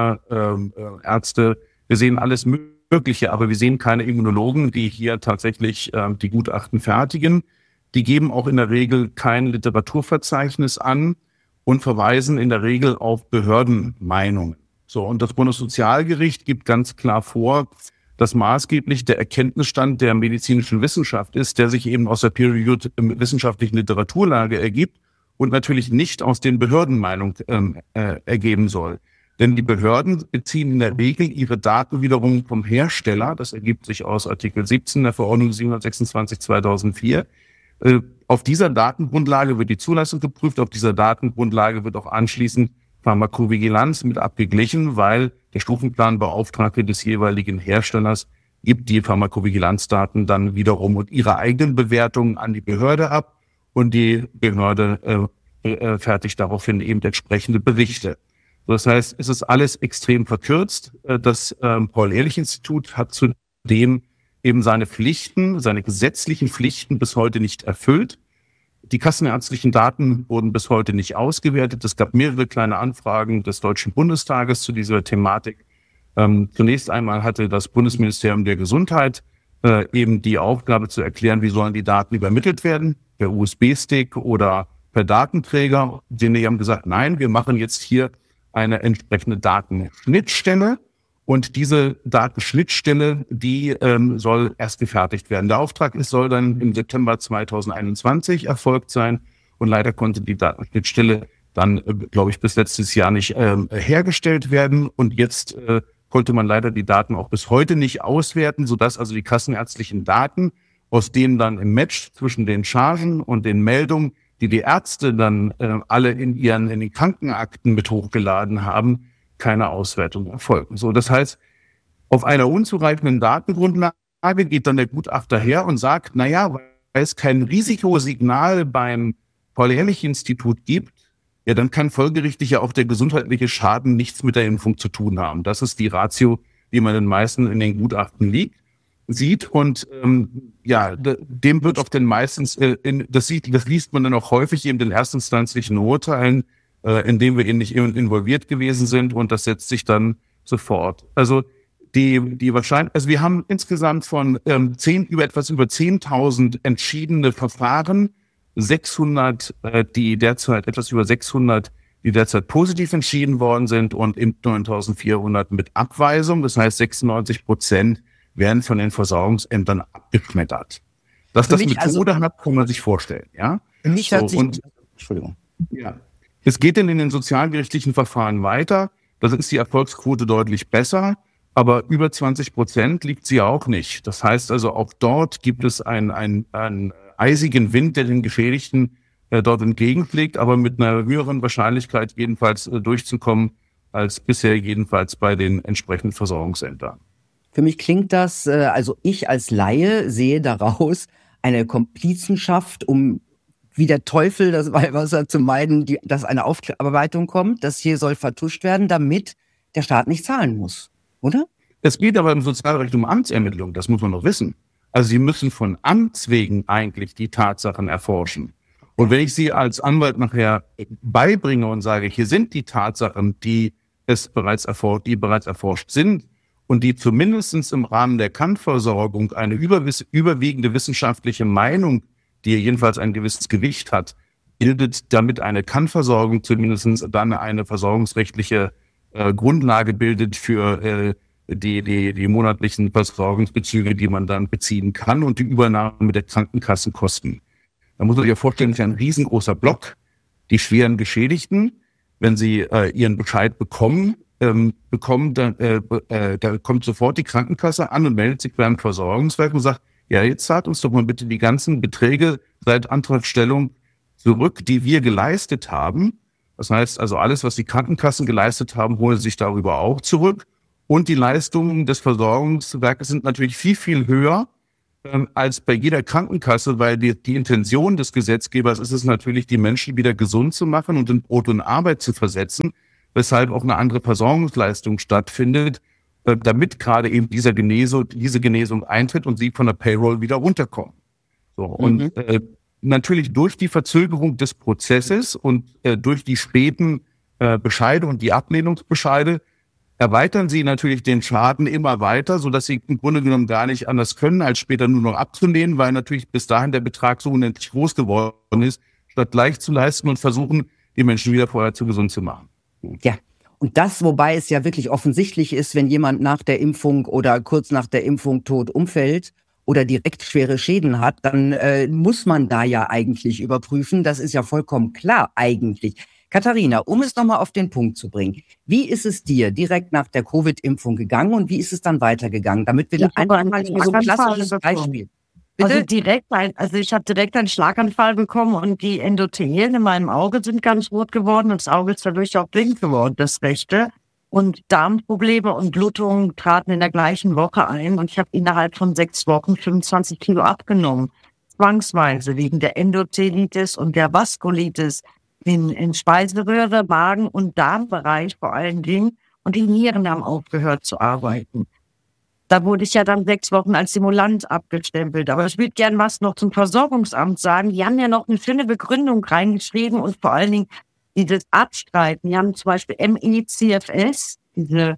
Kinderärzte, ähm, wir sehen alles Mögliche, aber wir sehen keine Immunologen, die hier tatsächlich ähm, die Gutachten fertigen. Die geben auch in der Regel kein Literaturverzeichnis an und verweisen in der Regel auf Behördenmeinungen. So, und das Bundessozialgericht gibt ganz klar vor, dass maßgeblich der Erkenntnisstand der medizinischen Wissenschaft ist, der sich eben aus der peer-reviewed wissenschaftlichen Literaturlage ergibt und natürlich nicht aus den Behördenmeinungen ähm, äh, ergeben soll. Denn die Behörden beziehen in der Regel ihre Daten wiederum vom Hersteller. Das ergibt sich aus Artikel siebzehn der Verordnung siebenhundertsechsundzwanzig zweitausendvier. Äh, auf dieser Datengrundlage wird die Zulassung geprüft. Auf dieser Datengrundlage wird auch anschließend Pharmakovigilanz mit abgeglichen, weil der Stufenplanbeauftragte des jeweiligen Herstellers gibt die Pharmakovigilanzdaten dann wiederum und ihre eigenen Bewertungen an die Behörde ab und die Behörde äh, äh, fertigt daraufhin eben entsprechende Berichte. Das heißt, es ist alles extrem verkürzt. Das ähm, Paul-Ehrlich-Institut hat zudem eben seine Pflichten, seine gesetzlichen Pflichten bis heute nicht erfüllt. Die kassenärztlichen Daten wurden bis heute nicht ausgewertet. Es gab mehrere kleine Anfragen des Deutschen Bundestages zu dieser Thematik. Ähm, zunächst einmal hatte das Bundesministerium der Gesundheit äh, eben die Aufgabe zu erklären, wie sollen die Daten übermittelt werden, per U S B-Stick oder per Datenträger. Die haben gesagt, nein, wir machen jetzt hier eine entsprechende Datenschnittstelle und diese Datenschnittstelle, die ähm, soll erst gefertigt werden. Der Auftrag ist, soll dann im September zweitausendeinundzwanzig erfolgt sein und leider konnte die Datenschnittstelle dann, äh, glaube ich, bis letztes Jahr nicht ähm, hergestellt werden und jetzt äh, konnte man leider die Daten auch bis heute nicht auswerten, sodass also die kassenärztlichen Daten, aus denen dann im Match zwischen den Chargen und den Meldungen, die die Ärzte dann äh, alle in ihren in den Krankenakten mit hochgeladen haben, keine Auswertung erfolgen. So, das heißt, auf einer unzureichenden Datengrundlage geht dann der Gutachter her und sagt, na ja, weil es kein Risikosignal beim Paul-Ehrlich-Institut gibt, ja, dann kann folgerichtig ja auch der gesundheitliche Schaden nichts mit der Impfung zu tun haben. Das ist die Ratio, die man den meisten in den Gutachten liegt. sieht und ähm, ja, dem wird auf den meistens, äh, in, das sieht, das liest man dann auch häufig eben in den erstinstanzlichen Urteilen, äh, in denen wir eben nicht involviert gewesen sind und das setzt sich dann sofort. Also die die wahrscheinlich, also wir haben insgesamt von ähm, zehn über etwas über zehntausend entschiedene Verfahren, sechshundert, äh, die derzeit etwas über sechshundert, die derzeit positiv entschieden worden sind und im neuntausendvierhundert mit Abweisung. Das heißt, sechsundneunzig Prozent werden von den Versorgungsämtern abgeschmettert. Dass das Methode also, hat, kann man sich vorstellen, ja. Für mich so, hat sich, und, Entschuldigung. Ja. Es geht denn in den sozialgerichtlichen Verfahren weiter. Da ist die Erfolgsquote deutlich besser, aber über zwanzig Prozent liegt sie auch nicht. Das heißt also, auch dort gibt es einen, einen, einen eisigen Wind, der den Geschädigten äh, dort entgegenfliegt, aber mit einer höheren Wahrscheinlichkeit jedenfalls äh, durchzukommen, als bisher jedenfalls bei den entsprechenden Versorgungsämtern. Für mich klingt das, äh, also ich als Laie sehe daraus eine Komplizenschaft, um wie der Teufel das Weihwasser zu meiden, die, dass eine Aufarbeitung kommt. Das hier soll vertuscht werden, damit der Staat nicht zahlen muss, oder? Es geht aber im Sozialrecht um Amtsermittlung, das muss man noch wissen. Also Sie müssen von Amts wegen eigentlich die Tatsachen erforschen. Und wenn ich Sie als Anwalt nachher beibringe und sage, hier sind die Tatsachen, die es bereits erforscht, die bereits erforscht sind und die zumindest im Rahmen der Kannversorgung eine überwiss- überwiegende wissenschaftliche Meinung, die jedenfalls ein gewisses Gewicht hat, bildet damit eine Kannversorgung zumindest dann eine versorgungsrechtliche äh, Grundlage bildet für äh, die, die, die monatlichen Versorgungsbezüge, die man dann beziehen kann und die Übernahme der Krankenkassenkosten. Da muss man sich ja vorstellen, das ist ja ein riesengroßer Block. Die schweren Geschädigten, wenn sie äh, ihren Bescheid bekommen, ähm, bekommen dann, äh, äh, da kommt sofort die Krankenkasse an und meldet sich beim Versorgungswerk und sagt, ja, jetzt zahlt uns doch mal bitte die ganzen Beträge seit Antragstellung zurück, die wir geleistet haben. Das heißt also, alles, was die Krankenkassen geleistet haben, holen sich darüber auch zurück. Und die Leistungen des Versorgungswerkes sind natürlich viel, viel höher ähm, als bei jeder Krankenkasse, weil die, die Intention des Gesetzgebers ist es natürlich, die Menschen wieder gesund zu machen und in Brot und Arbeit zu versetzen, weshalb auch eine andere Versorgungsleistung stattfindet, äh, damit gerade eben dieser Genesung, diese Genesung eintritt und sie von der Payroll wieder runterkommen. So, mhm. Und äh, natürlich durch die Verzögerung des Prozesses und äh, durch die späten äh, Bescheide und die Ablehnungsbescheide erweitern sie natürlich den Schaden immer weiter, sodass sie im Grunde genommen gar nicht anders können, als später nur noch abzulehnen, weil natürlich bis dahin der Betrag so unendlich groß geworden ist, statt gleich zu leisten und versuchen, die Menschen wieder vorher zu gesund zu machen. Ja, und das, wobei es ja wirklich offensichtlich ist, wenn jemand nach der Impfung oder kurz nach der Impfung tot umfällt oder direkt schwere Schäden hat, dann äh, muss man da ja eigentlich überprüfen. Das ist ja vollkommen klar eigentlich. Katharina, um es nochmal auf den Punkt zu bringen, wie ist es dir direkt nach der Covid-Impfung gegangen und wie ist es dann weitergegangen? Damit wir Ich einfach habe mal einen so ein klassisches Schlaganfall Beispiel. Bitte? Also direkt, ein, also ich habe direkt einen Schlaganfall bekommen und die Endothelen in meinem Auge sind ganz rot geworden und das Auge ist dadurch auch blind geworden, das rechte. Und Darmprobleme und Blutungen traten in der gleichen Woche ein und ich habe innerhalb von sechs Wochen fünfundzwanzig Kilo abgenommen. Zwangsweise wegen der Endothelitis und der Vaskulitis in, in Speiseröhre, Magen- und Darmbereich vor allen Dingen. Und die Nieren haben aufgehört zu arbeiten. Da wurde ich ja dann sechs Wochen als Simulant abgestempelt. Aber ich würde gern was noch zum Versorgungsamt sagen. Die haben ja noch eine schöne Begründung reingeschrieben und vor allen Dingen dieses Abstreiten. Die haben zum Beispiel M E C F S, diese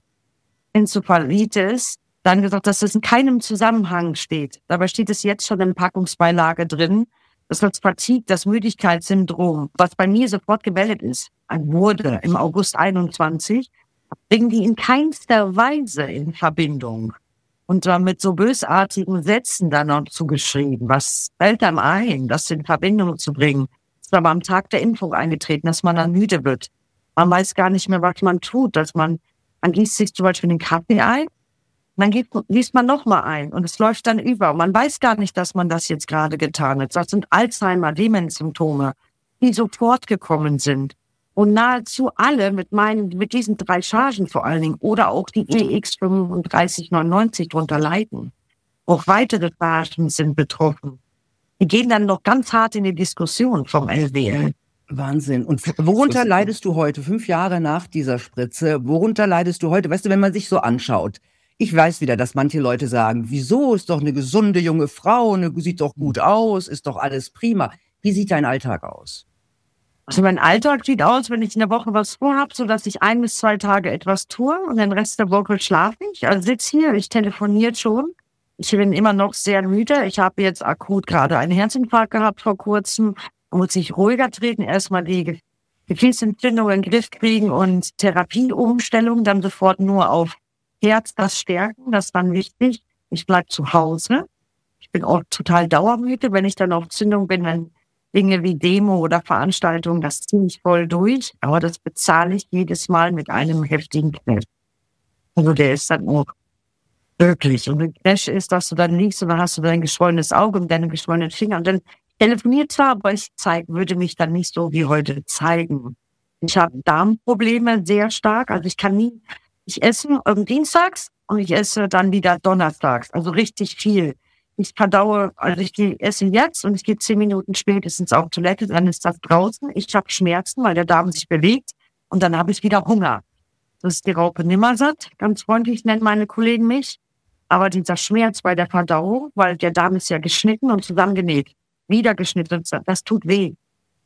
Enzephalitis, dann gesagt, dass das in keinem Zusammenhang steht. Dabei steht es jetzt schon in Packungsbeilage drin. Das ist das Fatigue, das Müdigkeitssyndrom, was bei mir sofort gemeldet ist, wurde im August einundzwanzig, bringen die in keinster Weise in Verbindung. Und dann mit so bösartigen Sätzen dann noch zugeschrieben. Was fällt einem ein, das in Verbindung zu bringen? Das ist aber am Tag der Impfung eingetreten, dass man dann müde wird. Man weiß gar nicht mehr, was man tut. Dass man, man gießt sich zum Beispiel den Kaffee ein, dann gießt man nochmal ein und es läuft dann über. Man weiß gar nicht, dass man das jetzt gerade getan hat. Das sind Alzheimer-Demenz-Symptome, die sofort gekommen sind. Und nahezu alle mit meinen, mit diesen drei Chargen vor allen Dingen oder auch die E X fünfunddreißig neunundneunzig drunter leiden. Auch weitere Chargen sind betroffen. Die gehen dann noch ganz hart in die Diskussion vom L W L. Wahnsinn. Und worunter leidest du heute, fünf Jahre nach dieser Spritze, worunter leidest du heute? Weißt du, wenn man sich so anschaut, ich weiß wieder, dass manche Leute sagen, wieso, ist doch eine gesunde junge Frau, eine, sieht doch gut aus, ist doch alles prima. Wie sieht dein Alltag aus? Also mein Alltag sieht aus, wenn ich in der Woche was vorhabe, so dass ich ein bis zwei Tage etwas tue und den Rest der Woche schlafe ich. Also sitze hier, ich telefoniere schon. Ich bin immer noch sehr müde. Ich habe jetzt akut gerade einen Herzinfarkt gehabt vor kurzem. Da muss ich ruhiger treten, erstmal die Gefäßentzündung in den Griff kriegen und Therapieumstellung, dann sofort nur auf Herz das stärken, das ist dann wichtig. Ich bleibe zu Hause. Ich bin auch total dauermüde. Wenn ich dann auf Zündung bin, dann Dinge wie Demo oder Veranstaltungen, das ziehe ich voll durch. Aber das bezahle ich jedes Mal mit einem heftigen Crash. Also der ist dann auch wirklich. Und ein Crash ist, dass du dann liegst und dann hast du dein geschwollenes Auge und deine geschwollenen Finger. Und dann telefoniert zwar, aber ich zeige, würde mich dann nicht so wie heute zeigen. Ich habe Darmprobleme sehr stark. Also ich kann nie... Ich esse ähm, dienstags und ich esse dann wieder donnerstags, also richtig viel. Ich verdaue, also ich gehe, esse jetzt und ich gehe zehn Minuten spätestens auf Toilette, dann ist das draußen. Ich habe Schmerzen, weil der Darm sich bewegt und dann habe ich wieder Hunger. Das ist die Raupe Nimmersatt, ganz freundlich nennen meine Kollegen mich. Aber dieser Schmerz bei der Verdauung, weil der Darm ist ja geschnitten und zusammengenäht, wieder geschnitten, das tut weh.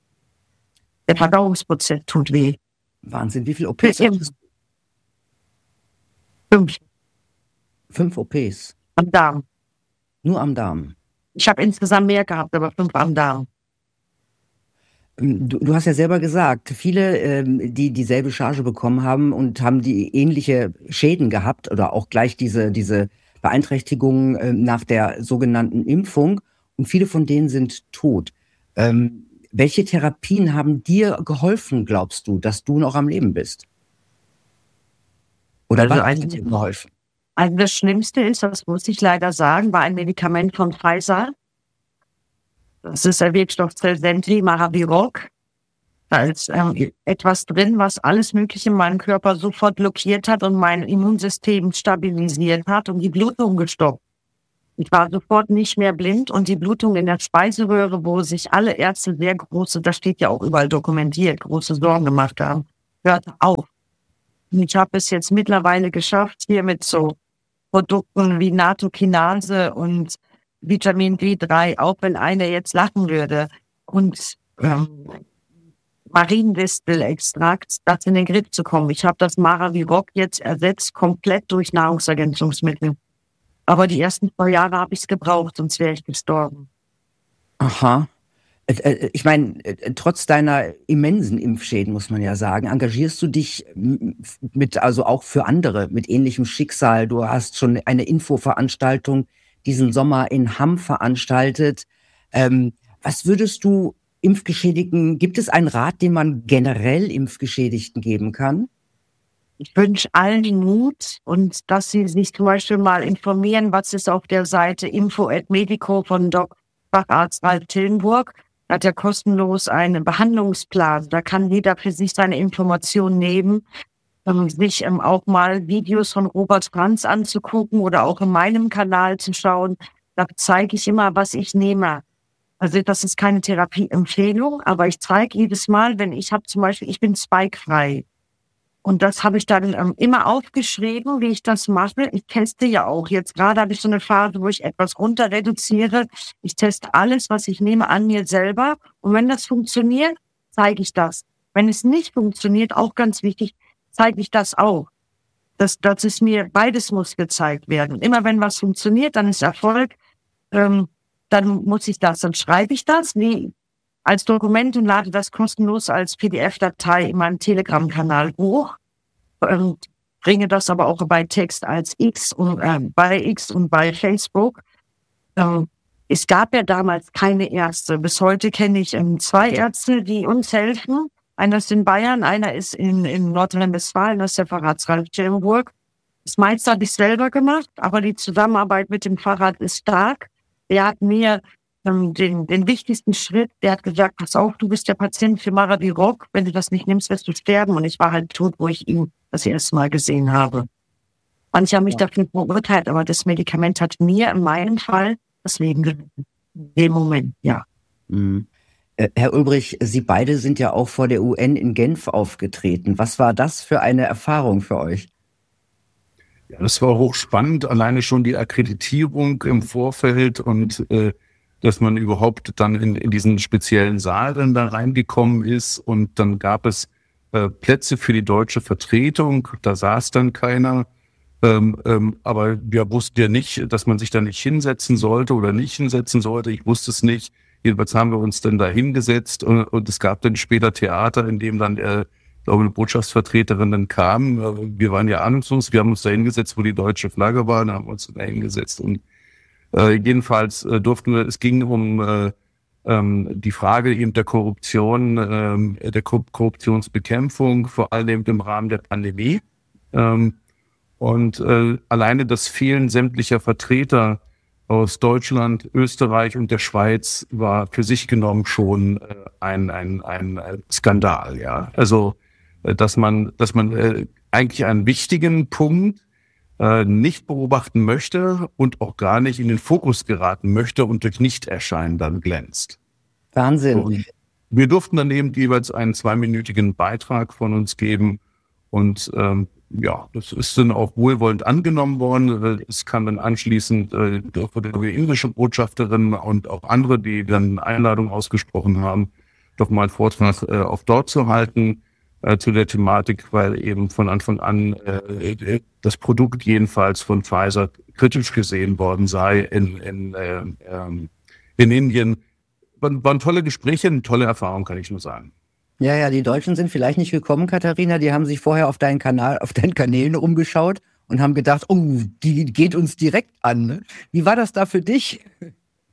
Der Verdauungsprozess tut weh. Wahnsinn, wie viel O Ps? Fünf. Fünf O Ps? Am Darm. Nur am Darm? Ich habe insgesamt mehr gehabt, aber fünf am Darm. Du, du hast ja selber gesagt, viele, ähm, die dieselbe Charge bekommen haben und haben die ähnliche Schäden gehabt oder auch gleich diese, diese Beeinträchtigungen äh, nach der sogenannten Impfung und viele von denen sind tot. Ähm, welche Therapien haben dir geholfen, glaubst du, dass du noch am Leben bist? Oder Also was hat ein- dir geholfen? Also das Schlimmste ist, das muss ich leider sagen, war ein Medikament von Pfizer. Das ist der Wirkstoff Zelsentry, Maraviroc. Da ist ähm, etwas drin, was alles Mögliche in meinem Körper sofort blockiert hat und mein Immunsystem stabilisiert hat und die Blutung gestoppt. Ich war sofort nicht mehr blind und die Blutung in der Speiseröhre, wo sich alle Ärzte sehr große, das steht ja auch überall dokumentiert, große Sorgen gemacht haben, hört auf. Und ich habe es jetzt mittlerweile geschafft, hier mit so Produkten wie Nattokinase und Vitamin B drei, auch wenn einer jetzt lachen würde, und ähm, Mariendistelextrakt, das in den Griff zu kommen. Ich habe das Maraviroc jetzt ersetzt, komplett durch Nahrungsergänzungsmittel. Aber die ersten zwei Jahre habe ich es gebraucht, sonst wäre ich gestorben. Aha. Äh, äh, Ich meine, äh, trotz deiner immensen Impfschäden, muss man ja sagen, engagierst du dich m- mit, also auch für andere mit ähnlichem Schicksal. Du hast schon eine Infoveranstaltung diesen Sommer in Hamm veranstaltet. Ähm, was würdest du Impfgeschädigten, gibt es einen Rat, den man generell Impfgeschädigten geben kann? Ich wünsche allen Mut und dass sie sich zum Beispiel mal informieren, was ist auf der Seite info at medico von Doc Facharzt Ralf Tillenburg. Da hat er kostenlos einen Behandlungsplan. Da kann jeder für sich seine Informationen nehmen, ähm, sich ähm, auch mal Videos von Robert Franz anzugucken oder auch in meinem Kanal zu schauen. Da zeige ich immer, was ich nehme. Also das ist keine Therapieempfehlung, aber ich zeige jedes Mal, wenn ich habe zum Beispiel, ich bin spikefrei. Und das habe ich dann ähm, immer aufgeschrieben, wie ich das mache. Ich teste ja auch. Jetzt gerade habe ich so eine Phase, wo ich etwas runter reduziere. Ich teste alles, was ich nehme, an mir selber. Und wenn das funktioniert, zeige ich das. Wenn es nicht funktioniert, auch ganz wichtig, zeige ich das auch. Das, das ist mir, beides muss gezeigt werden. Immer wenn was funktioniert, dann ist Erfolg. Ähm, dann muss ich das, dann schreibe ich das wie als Dokument und lade das kostenlos als P D F-Datei in meinem Telegram-Kanal hoch. Und bringe das aber auch bei Text als X und äh, bei X und bei Facebook. Ähm, es gab ja damals keine Ärzte. Bis heute kenne ich ähm, zwei Ärzte, die uns helfen. Einer ist in Bayern, einer ist in, in Nordrhein-Westfalen, das ist der Facharzt Ralf Tillenburg. Das meiste habe ich selber gemacht, aber die Zusammenarbeit mit dem Facharzt ist stark. Der hat mir ähm, den, den wichtigsten Schritt, der hat gesagt, pass auf, du bist der Patient für Maraviroc, wenn du das nicht nimmst, wirst du sterben. Und ich war halt tot, wo ich ihn das erste Mal gesehen habe. Manche haben mich ja. dafür verurteilt, aber das Medikament hat mir in meinem Fall das Leben gerettet. In dem Moment, ja. Mhm. Äh, Herr Ulbrich, Sie beide sind ja auch vor der U N in Genf aufgetreten. Was war das für eine Erfahrung für euch? Ja, das war hochspannend, alleine schon die Akkreditierung im Vorfeld und äh, dass man überhaupt dann in, in diesen speziellen Saal dann da reingekommen ist und dann gab es äh, Plätze für die deutsche Vertretung, da saß dann keiner, ähm, ähm, aber wir wussten ja nicht, dass man sich da nicht hinsetzen sollte oder nicht hinsetzen sollte, ich wusste es nicht, jedenfalls haben wir uns dann da hingesetzt und, und es gab dann später Theater, in dem dann äh, Ich glaube, eine Botschaftsvertreterin dann kam. Wir waren ja ahnungslos. Wir haben uns da hingesetzt, wo die deutsche Flagge war, und haben uns da hingesetzt. Und äh, jedenfalls äh, durften wir, es ging um äh, ähm, die Frage eben der Korruption, äh, der Ko- Korruptionsbekämpfung, vor allem eben im Rahmen der Pandemie. Ähm, und äh, alleine das Fehlen sämtlicher Vertreter aus Deutschland, Österreich und der Schweiz war für sich genommen schon äh, ein, ein, ein, ein Skandal, ja. Also, dass man, dass man äh, eigentlich einen wichtigen Punkt äh, nicht beobachten möchte und auch gar nicht in den Fokus geraten möchte und durch Nichterscheinen dann glänzt. Wahnsinn. Und wir durften dann eben jeweils einen zweiminütigen Beitrag von uns geben und ähm, ja, das ist dann auch wohlwollend angenommen worden. Es kam dann anschließend äh, von der indische Botschafterin und auch andere, die dann Einladung ausgesprochen haben, doch mal einen Vortrag äh, auf dort zu halten. Zu der Thematik, weil eben von Anfang an äh, das Produkt jedenfalls von Pfizer kritisch gesehen worden sei in, in, äh, ähm, in Indien. Waren, waren tolle Gespräche, eine tolle Erfahrung, kann ich nur sagen. Ja, ja, die Deutschen sind vielleicht nicht gekommen, Katharina. Die haben sich vorher auf deinen Kanal, auf deinen Kanälen umgeschaut und haben gedacht, oh, die geht uns direkt an. Ne? Wie war das da für dich?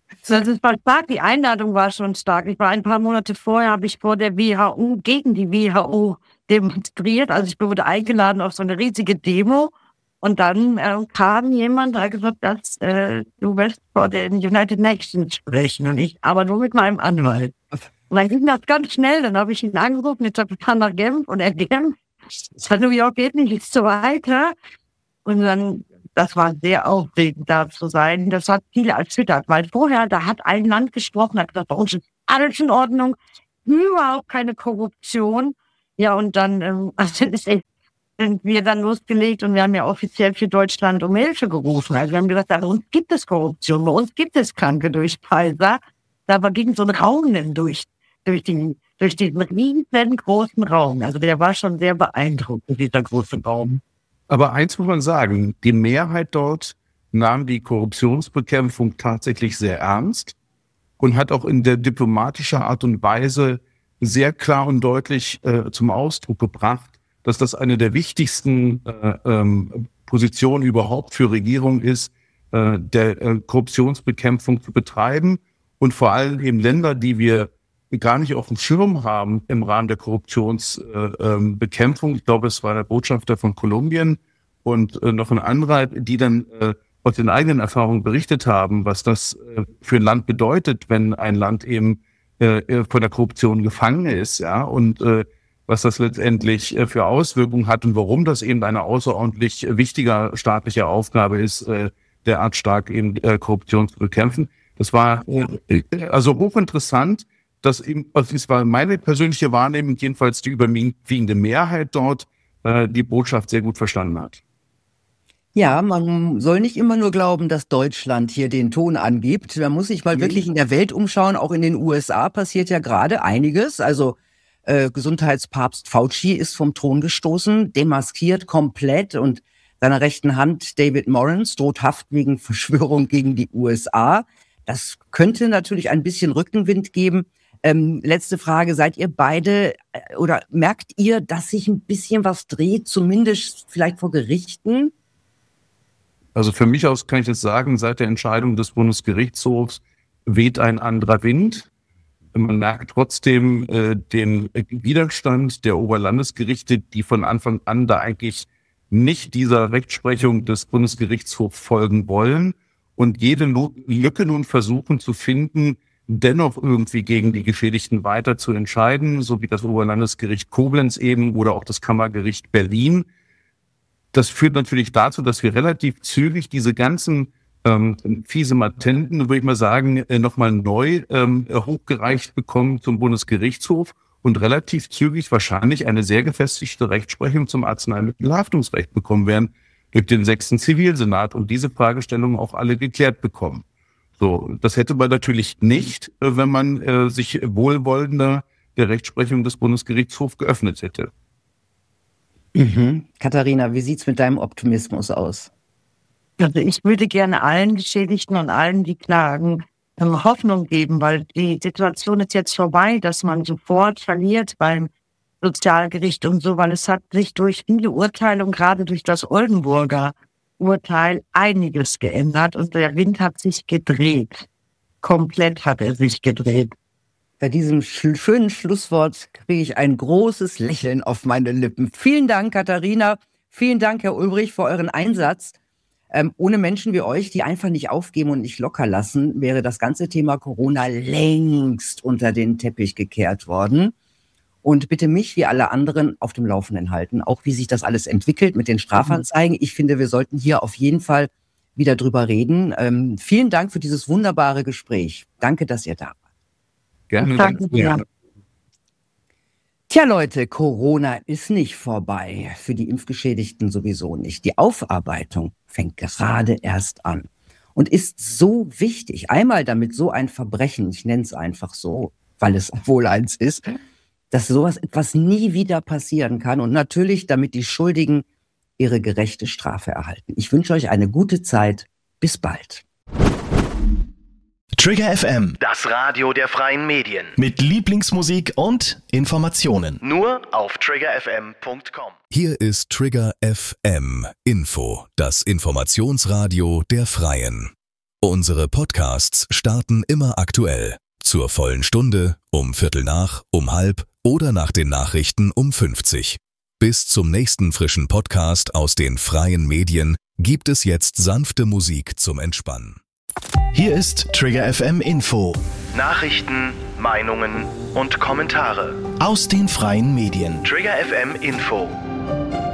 Das ist mal stark. Die Einladung war schon stark. Ich war ein paar Monate vorher, habe ich vor der W H O, gegen die W H O demonstriert. Also ich wurde eingeladen auf so eine riesige Demo. Und dann äh, kam jemand, der hat gesagt, dass, äh, du wirst vor den United Nations sprechen. Und ich, aber nur mit meinem Anwalt. Und dann ging das ganz schnell. Dann habe ich ihn angerufen, jetzt habe ich nach Genf und er Genf. Das New York geht nicht, ist so weiter. Und dann, das war sehr aufregend, da zu sein. Das hat viele erschüttert, weil vorher, da hat ein Land gesprochen, hat gesagt, bei uns ist alles in Ordnung, überhaupt keine Korruption. Ja, und dann ähm, also ist echt, sind wir dann losgelegt und wir haben ja offiziell für Deutschland um Hilfe gerufen. Also wir haben gesagt, bei uns gibt es Korruption, bei uns gibt es Kranke durch Pfizer. Da ging so ein Raunen durch, durch, den, durch diesen riesengroßen Raum. Also der war schon sehr beeindruckend, dieser große Raum. Aber eins muss man sagen, die Mehrheit dort nahm die Korruptionsbekämpfung tatsächlich sehr ernst und hat auch in der diplomatischen Art und Weise sehr klar und deutlich äh, zum Ausdruck gebracht, dass das eine der wichtigsten äh, ähm, Positionen überhaupt für Regierung ist, äh, der äh, Korruptionsbekämpfung zu betreiben und vor allem eben Länder, die wir gar nicht auf dem Schirm haben im Rahmen der Korruptionsbekämpfung. Äh, ähm, ich glaube, es war der Botschafter von Kolumbien und äh, noch ein anderer, die dann äh, aus den eigenen Erfahrungen berichtet haben, was das äh, für ein Land bedeutet, wenn ein Land eben äh, von der Korruption gefangen ist, ja, und äh, was das letztendlich äh, für Auswirkungen hat und warum das eben eine außerordentlich wichtige staatliche Aufgabe ist, äh, derart stark eben äh, Korruption zu bekämpfen. Das war äh, also hochinteressant. Das, eben, also das war meine persönliche Wahrnehmung, jedenfalls die überwiegende Mehrheit dort, äh, die Botschaft sehr gut verstanden hat. Ja, man soll nicht immer nur glauben, dass Deutschland hier den Ton angibt. Man muss sich mal wirklich in der Welt umschauen. Auch in den U S A passiert ja gerade einiges. Also äh, Gesundheitspapst Fauci ist vom Thron gestoßen, demaskiert komplett und seiner rechten Hand David Morrens droht Haft wegen Verschwörung gegen die U S A. Das könnte natürlich ein bisschen Rückenwind geben. Ähm, letzte Frage, seid ihr beide äh, oder merkt ihr, dass sich ein bisschen was dreht, zumindest vielleicht vor Gerichten? Also für mich aus kann ich jetzt sagen, seit der Entscheidung des Bundesgerichtshofs weht ein anderer Wind. Man merkt trotzdem äh, den Widerstand der Oberlandesgerichte, die von Anfang an da eigentlich nicht dieser Rechtsprechung des Bundesgerichtshofs folgen wollen und jede Lücke nun versuchen zu finden, dennoch irgendwie gegen die Geschädigten weiter zu entscheiden, so wie das Oberlandesgericht Koblenz eben oder auch das Kammergericht Berlin. Das führt natürlich dazu, dass wir relativ zügig diese ganzen ähm, fiese Matenten, würde ich mal sagen, äh, nochmal neu ähm, hochgereicht bekommen zum Bundesgerichtshof und relativ zügig wahrscheinlich eine sehr gefestigte Rechtsprechung zum Arzneimittelhaftungsrecht bekommen werden durch den sechsten Zivilsenat und diese Fragestellungen auch alle geklärt bekommen. So, das hätte man natürlich nicht, wenn man äh, sich wohlwollender der Rechtsprechung des Bundesgerichtshofs geöffnet hätte. Mhm. Katharina, wie sieht's mit deinem Optimismus aus? Also ich würde gerne allen Geschädigten und allen, die klagen, ähm, Hoffnung geben, weil die Situation ist jetzt vorbei, dass man sofort verliert beim Sozialgericht und so, weil es hat sich durch viele Urteile und gerade durch das Oldenburger Urteil einiges geändert und der Wind hat sich gedreht. Komplett hat er sich gedreht. Bei diesem sch- schönen Schlusswort kriege ich ein großes Lächeln auf meine Lippen. Vielen Dank, Katharina. Vielen Dank, Herr Ulbrich, für euren Einsatz. Ähm, ohne Menschen wie euch, die einfach nicht aufgeben und nicht locker lassen, wäre das ganze Thema Corona längst unter den Teppich gekehrt worden. Und bitte mich, wie alle anderen, auf dem Laufenden halten. Auch wie sich das alles entwickelt mit den Strafanzeigen. Ich finde, wir sollten hier auf jeden Fall wieder drüber reden. Ähm, vielen Dank für dieses wunderbare Gespräch. Danke, dass ihr da wart. Gerne. Danke dir. Tja, Leute, Corona ist nicht vorbei. Für die Impfgeschädigten sowieso nicht. Die Aufarbeitung fängt gerade erst an und ist so wichtig. Einmal damit so ein Verbrechen, ich nenne es einfach so, weil es wohl eins ist, dass sowas etwas nie wieder passieren kann und natürlich, damit die Schuldigen ihre gerechte Strafe erhalten. Ich wünsche euch eine gute Zeit. Bis bald. Trigger F M. Das Radio der freien Medien. Mit Lieblingsmusik und Informationen. Nur auf trigger f m punkt com. Hier ist Trigger F M Info, das Informationsradio der Freien. Unsere Podcasts starten immer aktuell. Zur vollen Stunde, um Viertel nach, um halb oder nach den Nachrichten um fünfzig. Bis zum nächsten frischen Podcast aus den freien Medien gibt es jetzt sanfte Musik zum Entspannen. Hier ist Trigger F M Info Nachrichten, Meinungen und Kommentare aus den freien Medien. Trigger F M Info.